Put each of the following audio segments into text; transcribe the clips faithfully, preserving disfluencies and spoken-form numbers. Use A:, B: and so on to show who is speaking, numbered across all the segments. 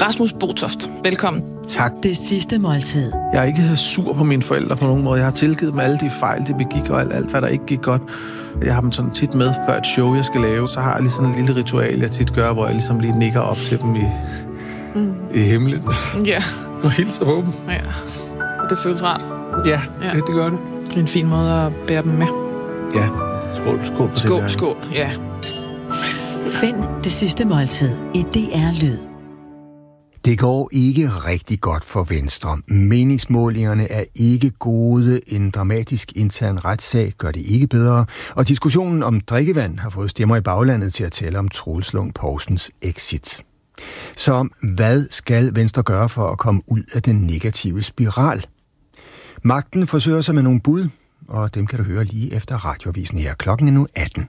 A: Rasmus Botoft, velkommen.
B: Tak.
C: Det sidste måltid.
B: Jeg er ikke sur på mine forældre på nogen måde. Jeg har tilgivet dem alle de fejl, de begik, og alt, alt hvad der ikke gik godt. Jeg har dem sådan tit med før et show, jeg skal lave. Så har jeg lige sådan en lille ritual, jeg tit gør, hvor jeg ligesom lige nikker op til dem i, mm. i himlen.
A: Ja.
B: Og hilser på dem.
A: Ja. Det føles rart.
B: Ja, ja. Det, det gør det.
A: Det er en fin måde at bære dem med.
B: Ja. Skål, skål på
A: skål,
B: det.
A: Skål, skål, ja.
C: Find Det sidste måltid i D R Lyd.
D: Det går ikke rigtig godt for Venstre. Meningsmålingerne er ikke gode. En dramatisk intern retssag gør det ikke bedre. Og diskussionen om drikkevand har fået stemmer i baglandet til at tale om Troels Lund Poulsens exit. Så hvad skal Venstre gøre for at komme ud af den negative spiral? Magten forsøger sig med nogle bud, og dem kan du høre lige efter radioavisen her. Klokken er nu atten.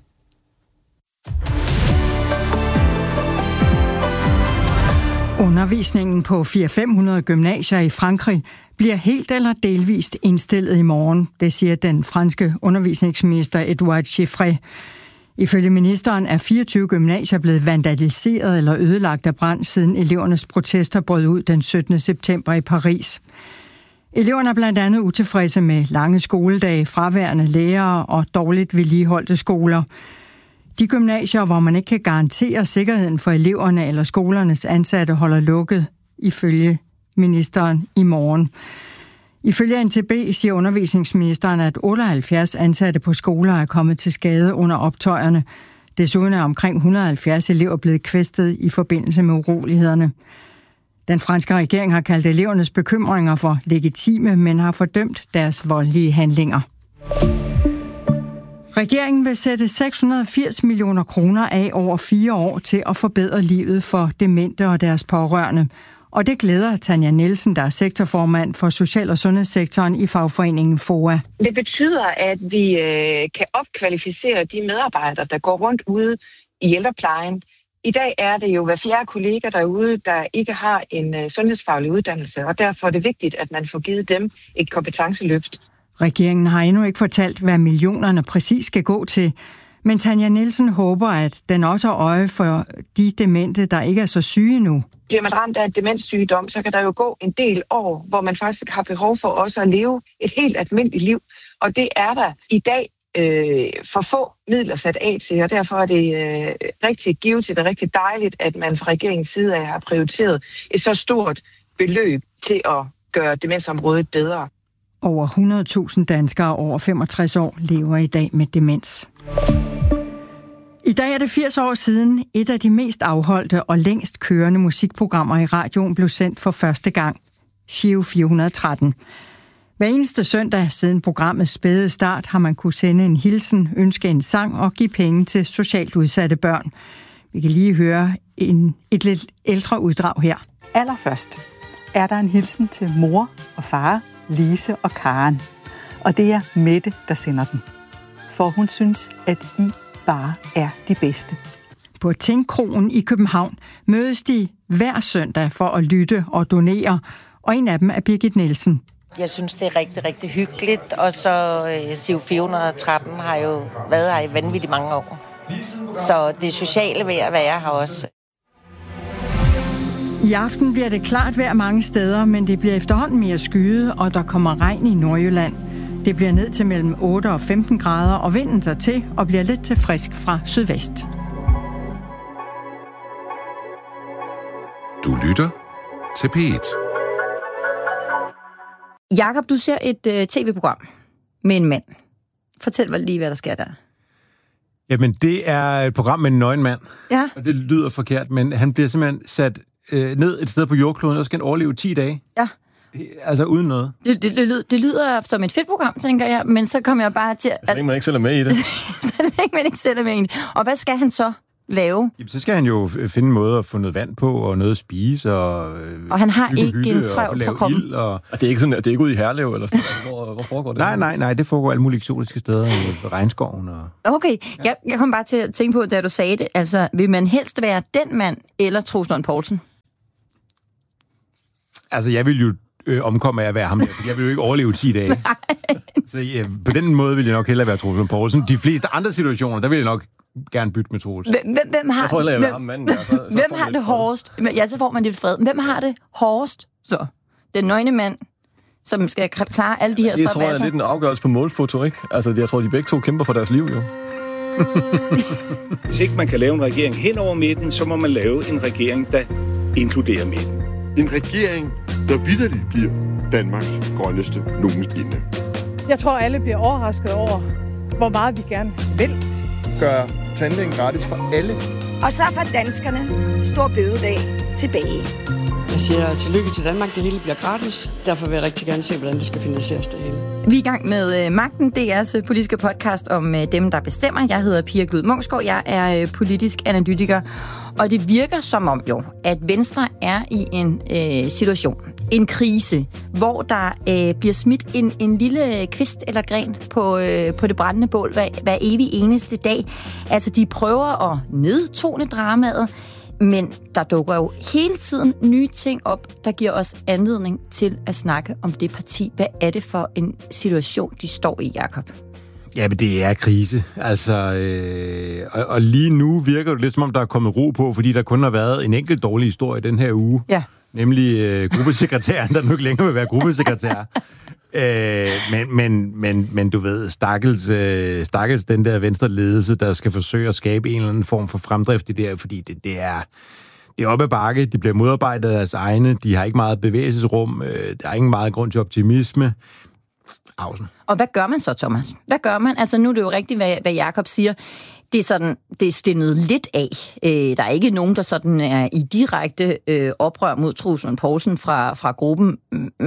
E: Undervisningen på fire til fem hundrede gymnasier i Frankrig bliver helt eller delvist indstillet i morgen, det siger den franske undervisningsminister Edouard Chiffré. Ifølge ministeren er fireogtyve gymnasier blevet vandaliseret eller ødelagt af brand, siden elevernes protester brød ud den syttende september i Paris. Eleverne er blandt andet utilfredse med lange skoledage, fraværende lærere og dårligt vedligeholdte skoler. De gymnasier, hvor man ikke kan garantere sikkerheden for eleverne eller skolernes ansatte, holder lukket, ifølge ministeren i morgen. Ifølge N T B siger undervisningsministeren, at otteoghalvfjerds ansatte på skoler er kommet til skade under optøjerne. Desuden er omkring et hundrede og halvfjerds elever blevet kvæstet i forbindelse med urolighederne. Den franske regering har kaldt elevernes bekymringer for legitime, men har fordømt deres voldelige handlinger. Regeringen vil sætte seks hundrede og firs millioner kroner af over fire år til at forbedre livet for demente og deres pårørende. Og det glæder Tanja Nielsen, der er sektorformand for social- og sundhedssektoren i fagforeningen F O A.
F: Det betyder, at vi øh, kan opkvalificere de medarbejdere, der går rundt ude i ældreplejen. I dag er det jo hver fjerde kollega derude, der ikke har en øh, sundhedsfaglig uddannelse, og derfor er det vigtigt, at man får givet dem et kompetenceløft.
E: Regeringen har endnu ikke fortalt, hvad millionerne præcis skal gå til, men Tanja Nielsen håber, at den også har øje for de demente, der ikke er så syge nu.
F: Bliver man ramt af en demenssygdom, så kan der jo gå en del år, hvor man faktisk har behov for også at leve et helt almindeligt liv. Og det er der i dag øh, for få midler sat af til, og derfor er det øh, rigtig givet, og rigtig dejligt, at man fra regeringens side af har prioriteret et så stort beløb til at gøre demensområdet bedre.
E: Over hundrede tusind danskere over femogtres år lever i dag med demens. I dag er det firs år siden et af de mest afholdte og længst kørende musikprogrammer i radioen blev sendt for første gang. Giro fire hundrede og tretten. Hver eneste søndag siden programmets spæde start har man kunne sende en hilsen, ønske en sang og give penge til socialt udsatte børn. Vi kan lige høre en, et lidt ældre uddrag her.
G: Allerførst er der en hilsen til mor og far, Lise og Karen. Og det er Mette, der sender den. For hun synes, at I bare er de bedste.
E: På Tænkkroen i København mødes de hver søndag for at lytte og donere, og en af dem er Birgit Nielsen.
H: Jeg synes, det er rigtig, rigtig hyggeligt, og så øh, Giro fire hundrede og tretten har jo været her i vanvittigt mange år. Så det sociale ved at være her også.
E: I aften bliver det klart vejr mange steder, men det bliver efterhånden mere skyet, og der kommer regn i Nordjylland. Det bliver ned til mellem otte og femten grader, og vinden tager til og bliver lidt til frisk fra sydvest.
I: Du lytter til P et.
J: Jakob, du ser et øh, tv-program med en mand. Fortæl mig lige, hvad der sker der.
K: Jamen, det er et program med en nøgen mand.
J: Ja.
K: Og det lyder forkert, men han bliver simpelthen sat øh, ned et sted på jordkloden, og skal overleve ti dage.
J: Ja.
K: Altså uden noget.
J: Det, det, det, lyder, det lyder som et fedt program, tænker jeg, men så kommer jeg bare til...
L: Så længe man ikke selv er med i det.
J: Så længe man ikke selv er med i det. Og hvad skal han så lave?
K: Jamen, så skal han jo finde en måde at få noget vand på, og noget at spise, og... Øh,
J: og han har ikke en træv på kroppen.
K: Og...
L: Altså, det er ikke sådan, det er ikke ude i Herlev, eller sådan hvor, hvor foregår det?
K: Nej, nej, nej, det foregår alle mulige eksotiske steder, i regnskoven og...
J: Okay, ja. jeg, jeg kom bare til at tænke på, da du sagde det, altså, vil man helst være den mand, eller Troels Lund Poulsen?
K: Altså, jeg vil jo øh, omkomme af at være ham der, for jeg vil jo ikke overleve ti dage. Så ja, på den måde vil jeg nok hellere være Troels Lund Poulsen. De fleste andre situationer, der vil jeg nok gerne bytte med Troels.
J: Hvem, hvem har,
L: jeg tror, jeg
J: hvem,
L: ham manden der. Så, så
J: hvem har det hårdest? Ja, så får man lidt fred. Hvem har det hårdest? Så, den nøgne mand, som skal klare alle de her
L: strafasser. Det tror jeg er lidt en afgørelse på målfoto, ikke? Altså, jeg tror, de begge to kæmper for deres liv, jo.
M: Hvis ikke man kan lave en regering hen over midten, så må man lave en regering, der inkluderer midten.
N: En regering, der vitterligt bliver Danmarks grønneste nogensinde.
O: Jeg tror, alle bliver overrasket over, hvor meget vi gerne vil.
N: Gør tandlægen gratis for alle.
P: Og så får danskerne stor bededag tilbage.
Q: Jeg siger tillykke til Danmark, det hele bliver gratis. Derfor vil jeg rigtig gerne se, hvordan det skal finansieres det hele.
J: Vi er i gang med uh, Magten, D R's uh, politiske podcast om uh, dem, der bestemmer. Jeg hedder Pia Glud Munksgaard, jeg er uh, politisk analytiker. Og det virker som om jo, at Venstre er i en uh, situation, en krise, hvor der uh, bliver smidt en, en lille kvist eller gren på, uh, på det brændende bål hver, hver evig eneste dag. Altså, de prøver at nedtone dramaet, men der dukker jo hele tiden nye ting op, der giver os anledning til at snakke om det parti. Hvad er det for en situation, de står i, Jakob?
K: Ja, men det er krise. Altså, øh, og, og lige nu virker det lidt som om, der er kommet ro på, fordi der kun har været en enkelt dårlig historie den her uge.
J: Ja.
K: Nemlig øh, gruppesekretæren, der nu ikke længere vil være gruppesekretær. øh, men, men, men, men du ved, stakkels, øh, stakkels den der Venstre-ledelse, der skal forsøge at skabe en eller anden form for fremdrift i det her, fordi det, det er... Det er oppe ad bakke, de bliver modarbejdet af deres egne, de har ikke meget bevægelsesrum, øh, der er ikke meget grund til optimisme. Ausen.
J: Og hvad gør man så, Thomas? Hvad gør man? Altså, nu er det jo rigtigt, hvad, hvad Jakob siger. Det er sådan, det er stindet lidt af. Øh, der er ikke nogen, der sådan er i direkte øh, oprør mod Troels Lund Poulsen fra, fra gruppen.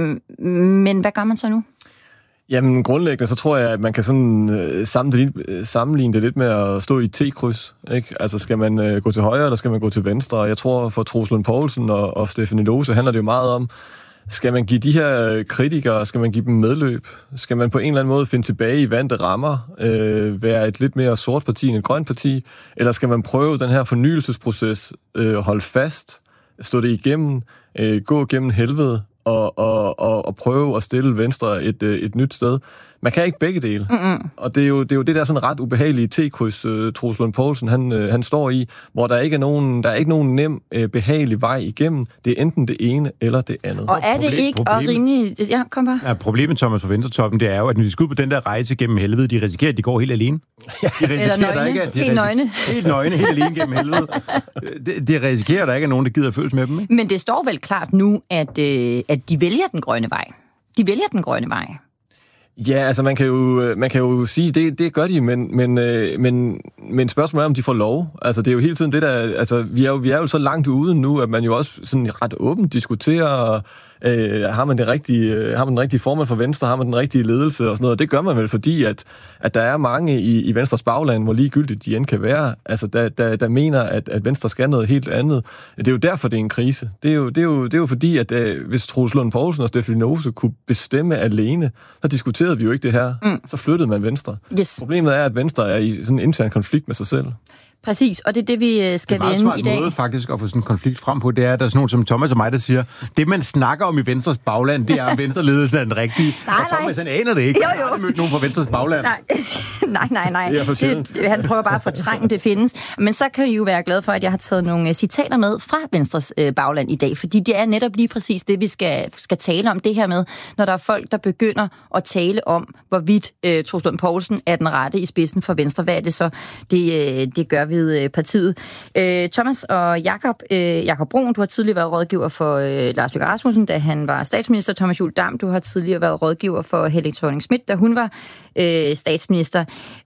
J: Men hvad gør man så nu?
L: Jamen, grundlæggende, så tror jeg, at man kan sådan øh, sammenligne, sammenligne det lidt med at stå i et T-kryds, ikke? Altså, skal man øh, gå til højre, eller skal man gå til venstre? Jeg tror, for Troels Lund Poulsen og, og Stephanie Lose handler det jo meget om, skal man give de her kritikere, skal man give dem medløb? Skal man på en eller anden måde finde tilbage i vante rammer, øh, være et lidt mere sort parti end et grønt parti? Eller skal man prøve den her fornyelsesproces, øh, holde fast, stå det igennem, øh, gå gennem helvede, Og, og, og, og prøve at stille Venstre et, et nyt sted. Man kan ikke begge dele. Mm-hmm. Og det er, jo, det er jo det der sådan ret ubehagelige T-kryds, uh, Troels Lund Poulsen, han, uh, han står i, hvor der ikke er nogen, der er ikke nogen nem, uh, behagelig vej igennem. Det er enten det ene eller det andet.
J: Og er det
K: Problem,
J: ikke
K: problemet,
J: og rimelig... Ja, kom bare.
K: Ja, problemet, Thomas, for Venstretoppen, det er jo, at når de skal ud på den der rejse gennem helvede, de risikerer, at de går helt alene. De
J: eller nøgne. Ikke, at de
K: helt
J: nøgne.
K: Helt nøgne, helt alene gennem helvede. De, de risikerer, at der ikke er nogen, der gider følges med dem. Ikke?
J: Men det står vel klart nu, at, øh, at de vælger den grønne vej. De vælger den grønne vej.
L: Ja, altså man kan jo, man kan jo sige, det, det gør de, men, men, øh, men, men spørgsmålet er, om de får lov. Altså det er jo hele tiden det der, altså vi er jo, vi er jo så langt ude nu, at man jo også sådan ret åbent diskuterer, øh, har man det rigtige, øh, har man den rigtige formand for Venstre, har man den rigtige ledelse og sådan noget. Det gør man vel, fordi at, at der er mange i, i Venstres bagland, hvor ligegyldigt de end kan være, altså der, der, der mener, at, at Venstre skal noget helt andet. Det er jo derfor, det er en krise. Det er jo, det er jo, det er jo fordi, at øh, hvis Troels Lund Poulsen og Stephanie Lose kunne bestemme alene, så diskuterede vi jo ikke det her. Mm. Så flyttede man Venstre.
J: Yes.
L: Problemet er, at Venstre er i sådan en intern konflikt med sig selv.
J: Præcis, og det er det, vi skal vende i dag.
K: Det er meget smart måde faktisk at få sådan en konflikt frem på, det er, at der er sådan nogen som Thomas og mig, der siger, det man snakker om i Venstres bagland, det er, at Venstreledelsen er den rigtige.
J: Nej,
K: og Thomas, han aner det ikke.
J: Jo, jo.
K: Jeg har mødt nogen fra Venstres bagland.
J: Nej, nej, nej. nej.
L: Det er for
J: det, det, han prøver bare at fortrænge, det findes. Men så kan I jo være glade for, at jeg har taget nogle citater med fra Venstres øh, bagland i dag, fordi det er netop lige præcis det, vi skal, skal tale om, det her med, når der er folk, der begynder at tale om, hvorvidt øh, Troels Lund Poulsen er den rette i spidsen for Venstre. Hvad er det så, det, øh, det gør ved øh, partiet? Øh, Thomas og Jakob, øh, Jakob Brun, du har tidligere været rådgiver for øh, Lars Løkke Rasmussen, da han var statsminister. Thomas Juhl Dam, du har tidligere været rådgiver for Helle Thorning-Schmidt, da hun var øh, statsminister.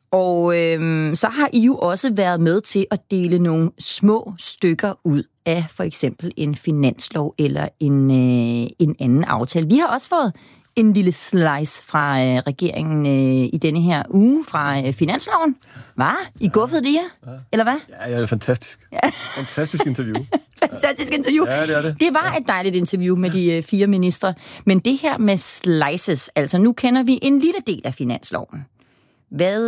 J: Og øh, så har I jo også været med til at dele nogle små stykker ud af for eksempel en finanslov eller en, øh, en anden aftale. Vi har også fået en lille slice fra øh, regeringen øh, i denne her uge fra øh, finansloven. Hvad? I guffede det her? Ja. Eller hvad?
L: Ja, ja, det er fantastisk. Ja. Fantastisk interview.
J: Fantastisk interview.
L: Ja, det er det.
J: Det var et dejligt interview med de øh, fire ministre. Men det her med slices, altså nu kender vi en lille del af finansloven. Hvad,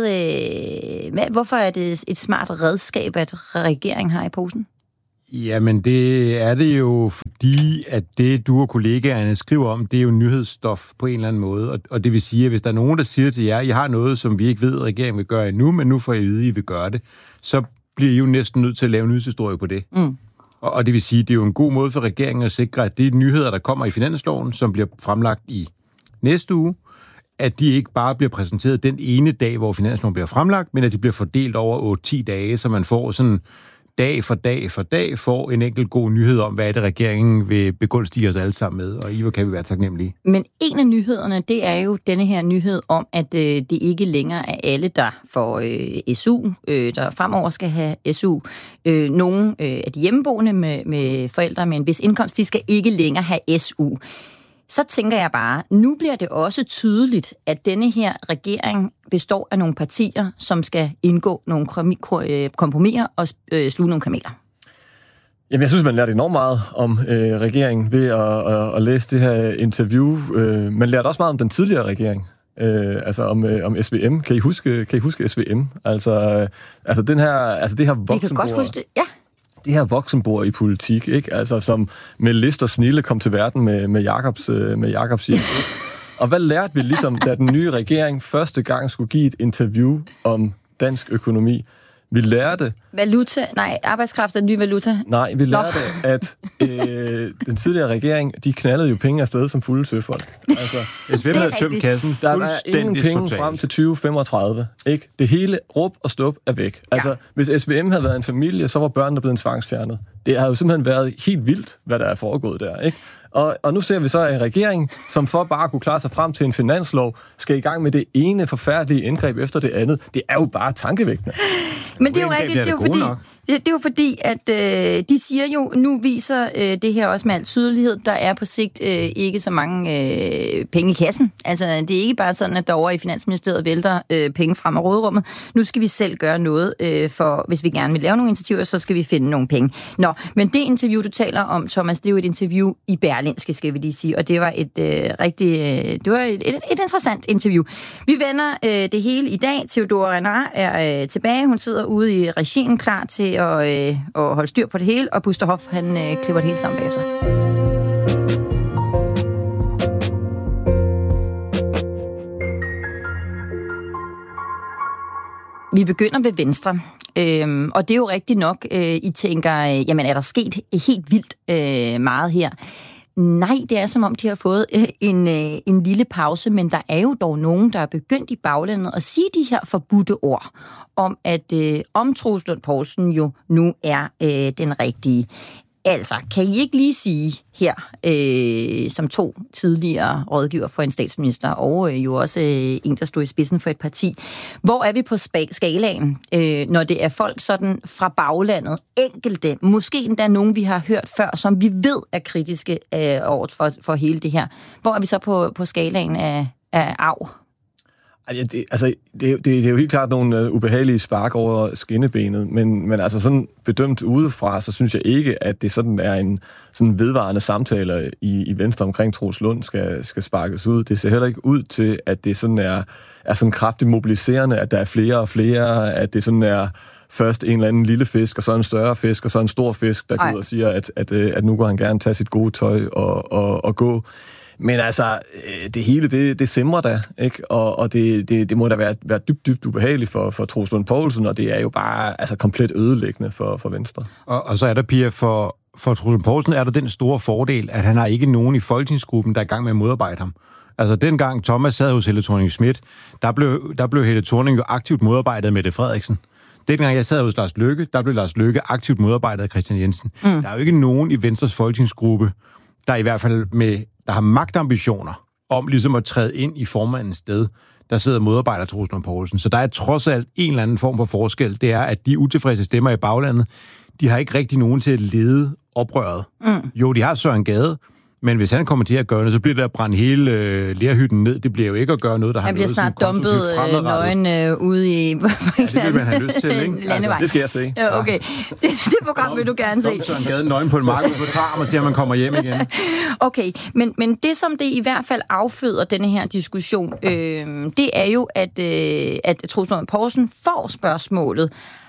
J: øh, hvad, hvorfor er det et smart redskab, at regeringen har i posen?
K: Jamen, det er det jo, fordi at det, du og kollegaerne skriver om, det er jo nyhedsstof på en eller anden måde. Og, og det vil sige, at hvis der er nogen, der siger til jer, I har noget, som vi ikke ved, at regeringen vil gøre endnu, men nu får I vide, at I vil gøre det, så bliver I jo næsten nødt til at lave en nyhedshistorie på det. Mm. Og, og det vil sige, at det er jo en god måde for regeringen at sikre, at det er nyheder, der kommer i finansloven, som bliver fremlagt i næste uge, at de ikke bare bliver præsenteret den ene dag, hvor finansloven bliver fremlagt, men at de bliver fordelt over otte til ti dage, så man får sådan dag for dag for dag får en enkelt god nyhed om, hvad er det, regeringen vil begunstige os alle sammen med, og i hvor kan vi være taknemmelige.
J: Men en af nyhederne, det er jo denne her nyhed om, at øh, det ikke længere er alle, der får øh, S U, øh, der fremover skal have S U. Øh, nogle øh, af de hjemmeboende med, med forældre med en vis indkomst, de skal ikke længere have S U. Så tænker jeg bare, nu bliver det også tydeligt, at denne her regering består af nogle partier, som skal indgå nogle kompromiser og sluge nogle kameler.
L: Jamen, jeg synes, man lærte enormt meget om øh, regeringen ved at, at, at læse det her interview. Øh, man lærte også meget om den tidligere regering. Øh, altså om, øh, om S V M. Kan I huske, kan I huske S V M? Altså, øh, altså, den her, altså det her voksenbord.
J: Vi kan godt huske det, ja.
L: Det her voksenbord i politik, ikke? Altså, som med Lister Snille kom til verden med, med Jakobs, øh, med Jakobs hjem. Og hvad lærte vi ligesom, da den nye regering første gang skulle give et interview om dansk økonomi? Vi lærte...
J: Valuta? Nej, arbejdskraft er ny valuta.
L: Nej, vi lærte, Nå. at øh, den tidligere regering, de knaldede jo penge afsted som fulde søfolk. Altså,
K: S V M havde tømt kassen.
L: Der er ingen penge totalt frem til tyve femogtredive. Ikke? Det hele råb og stop er væk. Altså, ja. Hvis S V M havde været en familie, så var børnene blevet tvangsfjernet. Det har jo simpelthen været helt vildt, hvad der er foregået der, ikke? Og, og nu ser vi så en regering, som for bare at kunne klare sig frem til en finanslov, skal i gang med det ene forfærdelige indgreb efter det andet. Det er jo bare tankevækkende.
J: Men det er jo rigtigt, det er jo fordi, det, det er jo fordi, at øh, de siger jo, nu viser øh, det her også med al tydelighed, der er på sigt øh, ikke så mange øh, penge i kassen. Altså, det er ikke bare sådan, at derovre i Finansministeriet vælter øh, penge frem af råderummet. Nu skal vi selv gøre noget, øh, for hvis vi gerne vil lave nogle initiativer, så skal vi finde nogle penge. Nå, men det interview, du taler om, Thomas, det er jo et interview i Berlingske, skal vi lige sige, og det var et øh, rigtig, øh, det var et, et, et interessant interview. Vi vender øh, det hele i dag. Theodora Renard er øh, tilbage. Hun sidder ude i regien klar til at, øh, at holde styr på det hele, og Buster Hoff, han øh, klipper det hele sammen bagefter. Vi begynder ved Venstre, øhm, og det er jo rigtigt nok, øh, I tænker, øh, jamen er der sket helt vildt øh, meget her? Nej, det er som om, de har fået øh, en, øh, en lille pause, men der er jo dog nogen, der er begyndt i baglandet at sige de her forbudte ord om, at øh, om Troels Lund Poulsen jo nu er øh, den rigtige. Altså, kan I ikke lige sige her, øh, som to tidligere rådgiver for en statsminister, og øh, jo også øh, en, der stod i spidsen for et parti, hvor er vi på spa- skalaen, øh, når det er folk sådan fra baglandet, enkelte, måske endda nogen, vi har hørt før, som vi ved er kritiske øh, over for, for hele det her. Hvor er vi så på, på skalaen af, af arv?
L: Ja, det, altså, det, det, det er jo helt klart nogle uh, ubehagelige spark over skinnebenet, men, men altså sådan bedømt udefra, så synes jeg ikke, at det sådan er en sådan vedvarende samtale i, i Venstre omkring Troels Lund skal, skal sparkes ud. Det ser heller ikke ud til, at det sådan er, er sådan kraftigt mobiliserende, at der er flere og flere, at det sådan er først en eller anden lille fisk, og så en større fisk, og så en stor fisk, der går ud og siger, at, at, at nu går han gerne tage sit gode tøj og, og, og gå. Men altså, det hele, det, det simrer da, ikke? Og, og det, det, det må da være, være dybt, dybt ubehageligt for, for Troels Lund Poulsen, og det er jo bare altså, komplet ødelæggende for, for Venstre.
K: Og, og så er der, Pia, for, for Troels Lund Poulsen er der den store fordel, at han har ikke nogen i folketingsgruppen, der er i gang med at modarbejde ham. Altså, dengang Thomas sad hos Helle Thorning-Schmidt, der blev, der blev Helle Thorning jo aktivt modarbejdet af Mette Frederiksen. Dengang jeg sad hos Lars Løkke, der blev Lars Løkke aktivt modarbejdet af Christian Jensen. Mm. Der er jo ikke nogen i Venstres folketingsgruppe, der i hvert fald med der har magtambitioner om ligesom at træde ind i formandens sted, der sidder modarbejder Troels Lund Poulsen. Så der er trods alt en eller anden form for forskel. Det er, at de utilfredse stemmer i baglandet, de har ikke rigtig nogen til at lede oprøret. Mm. Jo, de har Søren Gade, men hvis han kommer til at gøre noget, så bliver det at brænde hele øh, lerhytten ned. Det bliver jo ikke at gøre noget, der har noget sådan konstruktivt fremadrettet.
J: Han bliver snart dumpet øh, ude i...
K: Ja, det vil man have lyst til, ikke?
L: Altså, det skal jeg se.
J: Ja, okay. Det, det program vil du gerne se.
K: Dump Søren Gade nøgen på en mark, på tarm og til, at man kommer hjem igen.
J: Okay, men, men det, som det i hvert fald afføder denne her diskussion, øh, det er jo, at, øh, at Troels Lund Poulsen får spørgsmålet,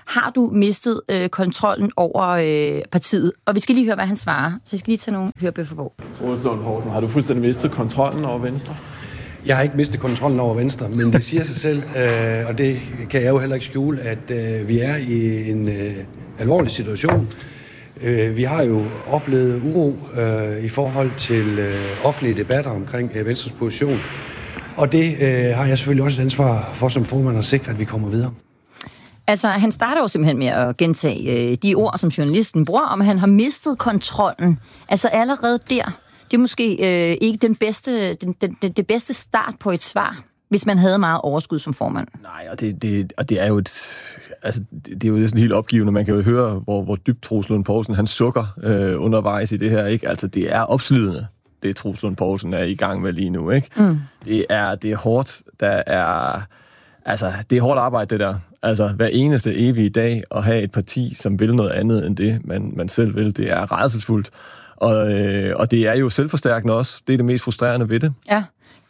J: Har du mistet øh, kontrollen over øh, partiet? Og vi skal lige høre, hvad han svarer. Så jeg skal lige tage nogle hørebøffer på.
L: Troels Lund Poulsen, har du fuldstændig mistet kontrollen over Venstre?
R: Jeg har ikke mistet kontrollen over Venstre, men det siger sig selv, øh, og det kan jeg jo heller ikke skjule, at øh, vi er i en øh, alvorlig situation. Øh, vi har jo oplevet uro øh, i forhold til øh, offentlige debatter omkring øh, Venstres position, og det øh, har jeg selvfølgelig også et ansvar for som formand at sikre, at vi kommer videre.
J: Altså, han starter jo simpelthen med at gentage øh, de ord, som journalisten bruger, om han har mistet kontrollen. Altså allerede der. Det er måske øh, ikke den bedste, den, den, det bedste start på et svar, hvis man havde meget overskud som formand.
L: Nej, og det, det, og det er jo et, altså, det er jo sådan helt opgivende. Man kan jo høre, hvor, hvor dybt Troels Lund Poulsen han sukker øh, undervejs i det her. Ikke? Altså, det er opslidende, det Troels Lund Poulsen er i gang med lige nu. Ikke? Mm. Det, er, det er hårdt. Der er, altså, det er hårdt arbejde, det der. Altså, hver eneste evige dag at have et parti, som vil noget andet end det, man, man selv vil, det er rædselsfuldt. Og, øh, og det er jo selvforstærkende også. Det er det mest frustrerende ved det.
J: Ja.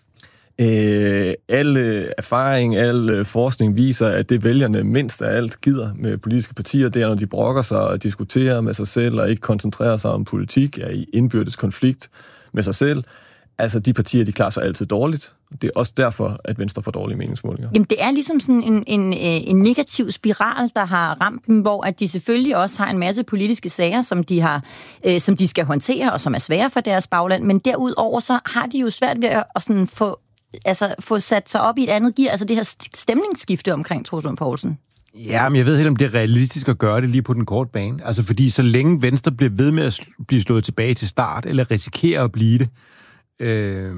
L: Øh, al erfaring, al forskning viser, at det vælgerne mindst af alt gider med politiske partier, det er, når de brokker sig og diskuterer med sig selv og ikke koncentrerer sig om politik, er i indbyrdes konflikt med sig selv. Altså, de partier, de klarer sig altid dårligt. Det er også derfor, at Venstre får dårlige meningsmålinger.
J: Jamen, det er ligesom sådan en, en, en negativ spiral, der har ramt dem, hvor at de selvfølgelig også har en masse politiske sager, som de, har, øh, som de skal håndtere, og som er svære for deres bagland. Men derudover så har de jo svært ved at, at sådan få, altså, få sat sig op i et andet gear, altså det her stemningsskifte omkring Troels Lund Poulsen.
K: Ja, men jeg ved helt, om det er realistisk at gøre det lige på den korte bane. Altså, fordi så længe Venstre bliver ved med at blive slået tilbage til start, eller risikerer at blive det, Øh,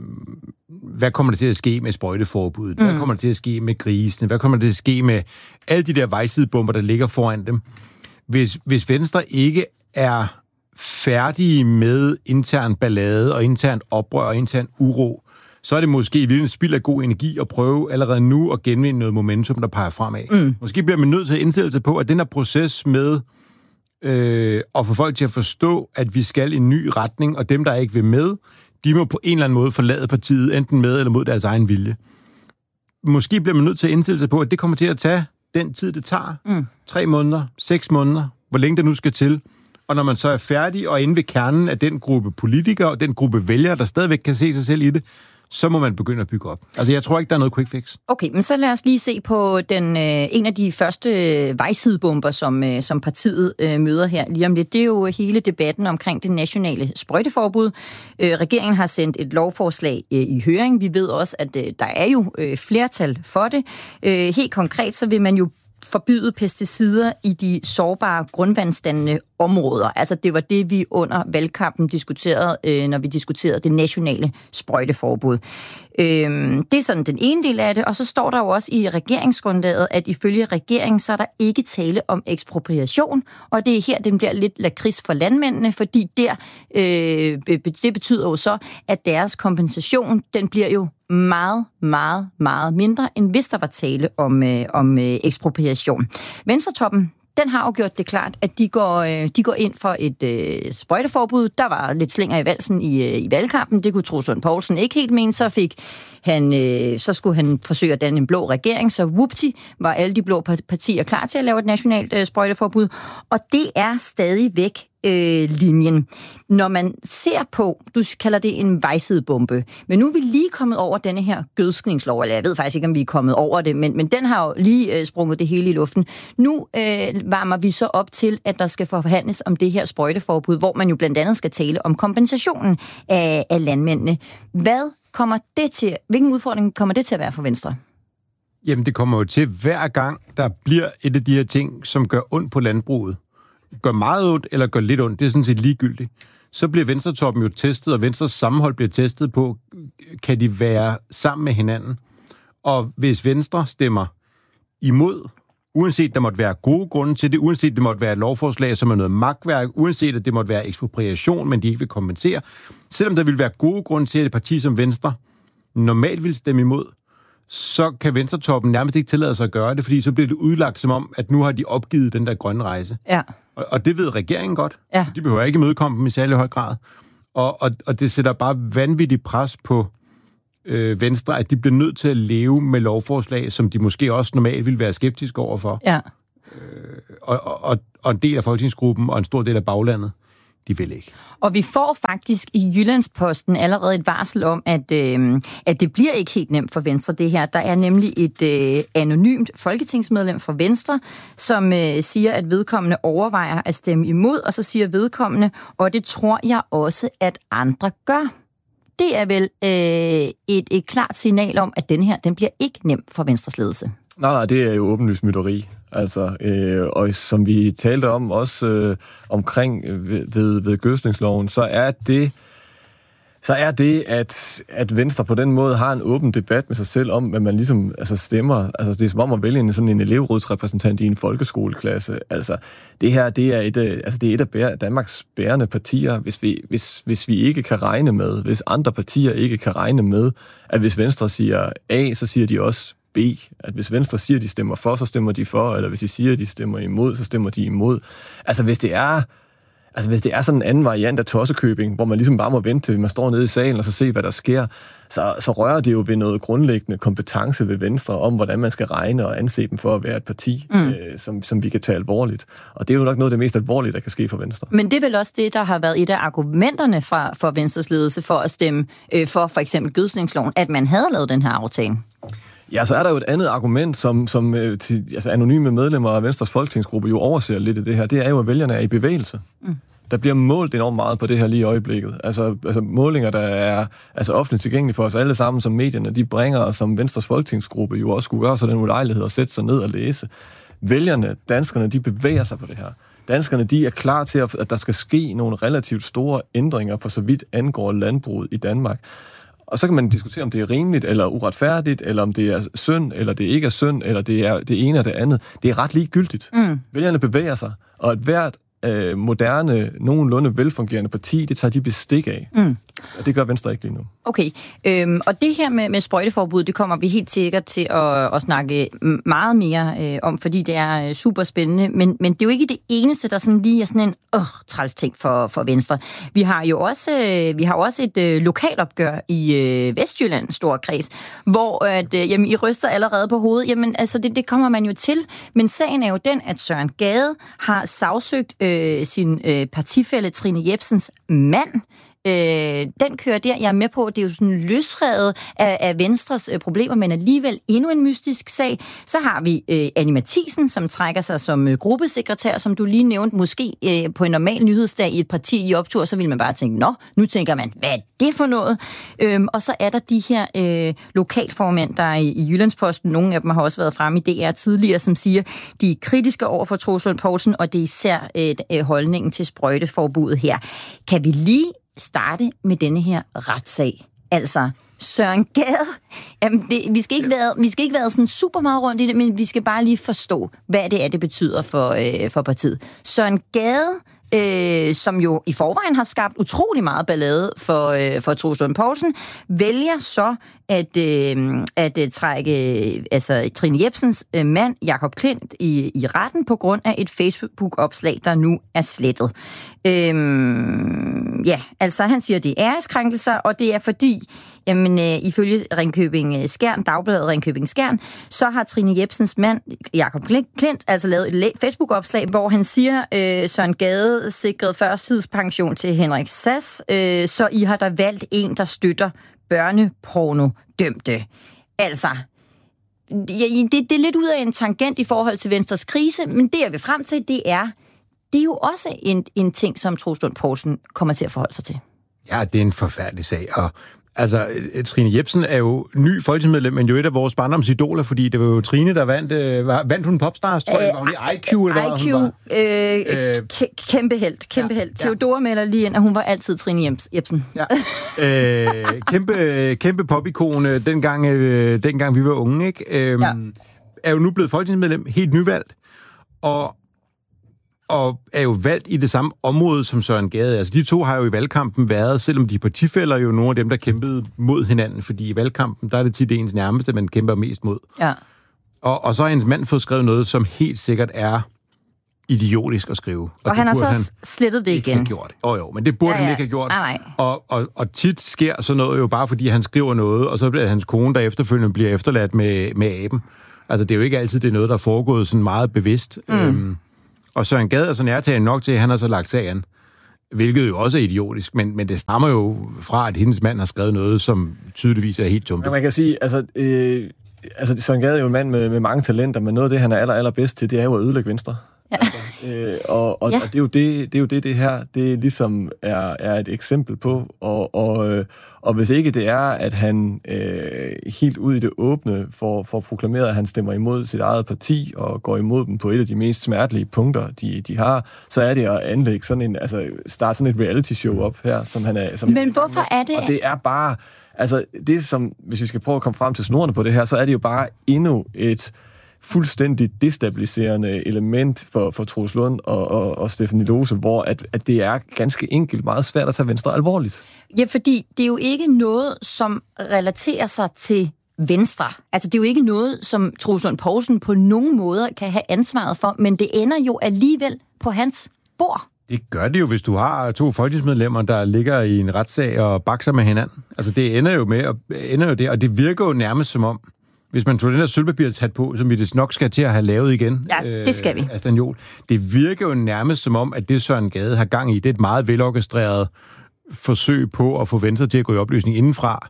K: hvad kommer der til at ske med sprøjteforbuddet? Mm. Hvad kommer der til at ske med grisene? Hvad kommer der til at ske med alle de der vejsidebomber, der ligger foran dem? Hvis, hvis Venstre ikke er færdige med intern ballade og intern oprør og intern uro, så er det måske i virkeligheden spild af god energi at prøve allerede nu at genvinde noget momentum, der peger fremad. Mm. Måske bliver man nødt til at indstille sig på, at den her proces med øh, at få folk til at forstå, at vi skal i en ny retning, og dem, der ikke vil med, de må på en eller anden måde forlade partiet, enten med eller mod deres egen vilje. Måske bliver man nødt til at indstille sig på, at det kommer til at tage den tid, det tager. Mm. Tre måneder, seks måneder, hvor længe det nu skal til. Og når man så er færdig og inde ved kernen af den gruppe politikere og den gruppe vælgere, der stadigvæk kan se sig selv i det, så må man begynde at bygge op. Altså, jeg tror ikke, der er noget quick fix.
J: Okay, men så lad os lige se på den, øh, en af de første vejsidebomber, som, øh, som partiet øh, møder her lige om lidt. Det er jo hele debatten omkring det nationale sprøjteforbud. Øh, regeringen har sendt et lovforslag øh, i høring. Vi ved også, at øh, der er jo øh, flertal for det. Øh, helt konkret, så vil man jo forbyde pesticider i de sårbare grundvandsdannende områder. Altså det var det, vi under valgkampen diskuterede, øh, når vi diskuterede det nationale sprøjteforbud. Øh, det er sådan den ene del af det, og så står der jo også i regeringsgrundlaget, at ifølge regeringen, så er der ikke tale om ekspropriation, og det er her, den bliver lidt lakrids for landmændene, fordi der, øh, det betyder jo så, at deres kompensation, den bliver jo meget, meget, meget mindre, end hvis der var tale om, øh, om øh, ekspropriation. Venstretoppen, den har jo gjort det klart, at de går, øh, de går ind for et øh, sprøjteforbud. Der var lidt slinger i valsen i, øh, i valgkampen. Det kunne Troels Lund Poulsen ikke helt mene. Så fik han, øh, så skulle han forsøge at danne en blå regering. Så whoopty, var alle de blå partier klar til at lave et nationalt øh, sprøjteforbud. Og det er stadig væk øh, linjen. Når man ser på, du kalder det en vejsidebombe, men nu er vi lige kommet over denne her gødskningslov, eller jeg ved faktisk ikke, om vi er kommet over det, men, men den har jo lige øh, sprunget det hele i luften. Nu øh, varmer vi så op til, at der skal forhandles om det her sprøjteforbud, hvor man jo blandt andet skal tale om kompensationen af, af landmændene. Hvad kommer det til, hvilken udfordring kommer det til at være for Venstre?
K: Jamen, det kommer jo til hver gang, der bliver et af de her ting, som gør ondt på landbruget. Gør meget ondt, eller gør lidt ondt, det er sådan set ligegyldigt. Så bliver Venstretoppen jo testet, og Venstres sammenhold bliver testet på, kan de være sammen med hinanden? Og hvis Venstre stemmer imod, uanset der måtte være gode grunde til det, uanset det måtte være et lovforslag, som er noget magtværk, uanset at det måtte være ekspropriation, men de ikke vil kompensere, selvom der vil være gode grunde til, at et parti som Venstre normalt vil stemme imod, så kan Venstretoppen nærmest ikke tillade sig at gøre det, fordi så bliver det udlagt som om, at nu har de opgivet den der grønne rejse.
J: Ja.
K: Og, og det ved regeringen godt.
J: Ja.
K: De behøver ikke imødekomme dem i særlig høj grad. Og, og, og det sætter bare vanvittigt pres på øh, Venstre, at de bliver nødt til at leve med lovforslag, som de måske også normalt ville være skeptiske overfor.
J: Ja.
K: og, og, og en del af folketingsgruppen og en stor del af baglandet, de vil ikke.
J: Og vi får faktisk i Jyllandsposten allerede et varsel om, at, øh, at det bliver ikke helt nemt for Venstre, det her. Der er nemlig et øh, anonymt folketingsmedlem fra Venstre, som øh, siger, at vedkommende overvejer at stemme imod, og så siger vedkommende, og det tror jeg også, at andre gør. Det er vel øh, et, et klart signal om, at den her, den bliver ikke nem for Venstres ledelse.
L: Nej, nej, det er jo åbenlyst mytteri. Altså, øh, og som vi talte om også øh, omkring ved, ved, ved gødsningsloven, så er det, så er det at, at Venstre på den måde har en åben debat med sig selv om, hvad man ligesom altså stemmer. Altså, det er som om at vælge en, sådan en elevrådsrepræsentant i en folkeskoleklasse. Altså, det her, det er et, altså, det er et af bære, Danmarks bærende partier, hvis vi, hvis, hvis vi ikke kan regne med, hvis andre partier ikke kan regne med, at hvis Venstre siger A, så siger de også B. At hvis Venstre siger, at de stemmer for, så stemmer de for, eller hvis de siger, at de stemmer imod, så stemmer de imod. Altså hvis det er, altså, hvis det er sådan en anden variant af tossekøbing, hvor man ligesom bare må vente til man står nede i salen og så se, hvad der sker, så, så rører det jo ved noget grundlæggende kompetence ved Venstre om, hvordan man skal regne og anse dem for at være et parti, mm. øh, som, som vi kan tage alvorligt. Og det er jo nok noget af det mest alvorlige, der kan ske for Venstre.
J: Men det er vel også det, der har været et af argumenterne fra, for Venstres ledelse for at stemme øh, for for eksempel gødsningsloven, at man havde lavet den her aftale.
L: Ja, så er der jo et andet argument, som, som øh, til, altså anonyme medlemmer af Venstres folketingsgruppe jo overser lidt i det her. Det er jo, at vælgerne er i bevægelse. Mm. Der bliver målt enormt meget på det her lige i øjeblikket. Altså, altså målinger, der er altså offentligt tilgængelige for os alle sammen, som medierne de bringer, og som Venstres folketingsgruppe jo også skulle gøre sig den ulejlighed at sætte sig ned og læse. Vælgerne, danskerne, de bevæger sig på det her. Danskerne, de er klar til, at der skal ske nogle relativt store ændringer for så vidt angår landbruget i Danmark. Og så kan man diskutere, om det er rimeligt eller uretfærdigt, eller om det er synd, eller det ikke er synd, eller det er det ene og det andet. Det er ret ligegyldigt. Mm. Vælgerne bevæger sig, og et hvert øh, moderne, nogenlunde velfungerende parti, det tager de bestik af. Mm. Og det gør Venstre ikke lige nu.
J: Okay, øhm, og det her med, med sprøjteforbud, det kommer vi helt sikkert til at, at snakke meget mere øh, om, fordi det er øh, super spændende, men, men det er jo ikke det eneste, der sådan lige er sådan en øh, træls ting for, for Venstre. Vi har jo også, øh, vi har også et øh, lokalopgør i øh, Vestjylland, stor kreds, hvor at, øh, jamen, I ryster allerede på hovedet. Jamen, altså, det, det kommer man jo til, men sagen er jo den, at Søren Gade har sagsøgt øh, sin øh, partifælle Trine Jepsens mand. Øh, den kører der, jeg er med på, det er jo sådan løsrevet af, af Venstres øh, problemer, men alligevel endnu en mystisk sag. Så har vi øh, Annie Mathisen, som trækker sig som øh, gruppesekretær, som du lige nævnte, måske øh, på en normal nyhedsdag i et parti i optur, så vil man bare tænke, nå, nu tænker man, hvad er det for noget? Øhm, og så er der de her øh, lokalformænd, der er i, i Jyllandsposten, nogle af dem har også været fremme i D R tidligere, som siger, de er kritiske over for Troels Lund Poulsen, og det er især øh, holdningen til sprøjteforbuddet her. Kan vi lige starte med denne her retssag? Altså, Søren Gade, jamen det, vi, skal ikke være, vi skal ikke være sådan super meget rundt i det, men vi skal bare lige forstå, hvad det er, det betyder for, øh, for partiet. Søren Gade, øh, som jo i forvejen har skabt utrolig meget ballade for, øh, for Troels Lund Poulsen, vælger så at, øh, at øh, trække øh, altså, Trine Jepsens øh, mand, Jakob Klint, i, i retten på grund af et Facebook-opslag, der nu er slettet. Øhm, ja, altså han siger, det er æreskrænkelser, og det er fordi, jamen øh, ifølge Ringkøbing Skjern, Dagbladet Ringkøbing Skjern, så har Trine Jepsens mand, Jakob Klint, altså lavet et Facebook-opslag, hvor han siger, øh, Søren Gade sikrede førstidspension til Henrik Sass, øh, så I har der valgt en, der støtter børneporno-dømte. Altså, det, det er lidt ud af en tangent i forhold til Venstres krise, men det jeg vil frem til, det er, det er jo også en, en ting, som Troels Lund Poulsen kommer til at forholde sig til.
K: Ja, det er en forfærdelig sag, og altså, Trine Jepsen er jo ny folketingsmedlem, men jo et af vores barndomsidoler, fordi det var jo Trine, der vandt. Øh, vandt hun Popstars, tror jeg? Var hun i I Q, eller hvad
J: I Q,
K: hun var?
J: Øh, k- kæmpe held, kæmpe ja, held. Ja. Theodora melder lige ind, at hun var altid Trine Jepsen. Ja.
K: øh, kæmpe, kæmpe popikone, dengang, øh, dengang vi var unge, ikke? Øh, ja. Er jo nu blevet folketingsmedlem, helt nyvalgt, og og er jo valgt i det samme område som Søren Gade. Altså, de to har jo i valgkampen været, selvom de partifæller jo nogle af dem, der kæmpede mod hinanden, fordi i valgkampen, der er det tit det ens nærmeste, man kæmper mest mod.
J: Ja.
K: Og, og så har hendes mand fået skrevet noget, som helt sikkert er idiotisk at skrive. Og,
J: og han har så han slettet det igen.
K: Ikke gjort. Åh oh, jo, men det burde ja, ja. han ikke have gjort.
J: Nej, nej.
K: Og, og, og tit sker sådan noget jo bare, fordi han skriver noget, og så bliver hans kone, der efterfølgende bliver efterladt med, med aben. Altså, det er jo ikke altid, det er noget, der er foregået sådan meget bevidst. Mm. Øhm, og Søren Gade er så nærtagende nok til, at han har så lagt sagen, hvilket jo også er idiotisk, men, men det stammer jo fra, at hendes mand har skrevet noget, som tydeligvis er helt tumpet.
L: Ja, man kan sige, altså, øh, altså Søren Gade er jo en mand med, med mange talenter, men noget af det, han er aller, allerbedst til, det er jo at ødelægge Venstre. Ja. Altså, øh, og og, ja. og det, er jo det, det er jo det, det her, det ligesom er, er et eksempel på, og, og, øh, og hvis ikke det er, at han øh, helt ud i det åbne får, får proklameret, at han stemmer imod sit eget parti, og går imod dem på et af de mest smertelige punkter, de, de har, så er det at anlægge sådan en, altså starte sådan et reality show op her, som han er... Som
J: Men hvorfor er det...
L: Og det er bare, altså det som, hvis vi skal prøve at komme frem til snorene på det her, så er det jo bare endnu et fuldstændig destabiliserende element for, for Troels Lund og, og, og Stephanie Lose, hvor at, at det er ganske enkelt meget svært at tage Venstre alvorligt.
J: Ja, fordi det er jo ikke noget, som relaterer sig til Venstre. Altså, det er jo ikke noget, som Troels Lund Poulsen på nogen måder kan have ansvaret for, men det ender jo alligevel på hans bord.
K: Det gør det jo, hvis du har to folketingsmedlemmer, der ligger i en retssag og bakser med hinanden. Altså, det ender jo med, og ender jo det, og det virker jo nærmest som om, hvis man tog den der sølvpapirshat på, som vi det nok skal til at have lavet igen.
J: Ja, det skal vi.
K: Øh, Stanjol. Det virker jo nærmest som om, at det Søren Gade har gang i, det er et meget velorkestreret forsøg på at få Venstre til at gå i opløsning indenfra.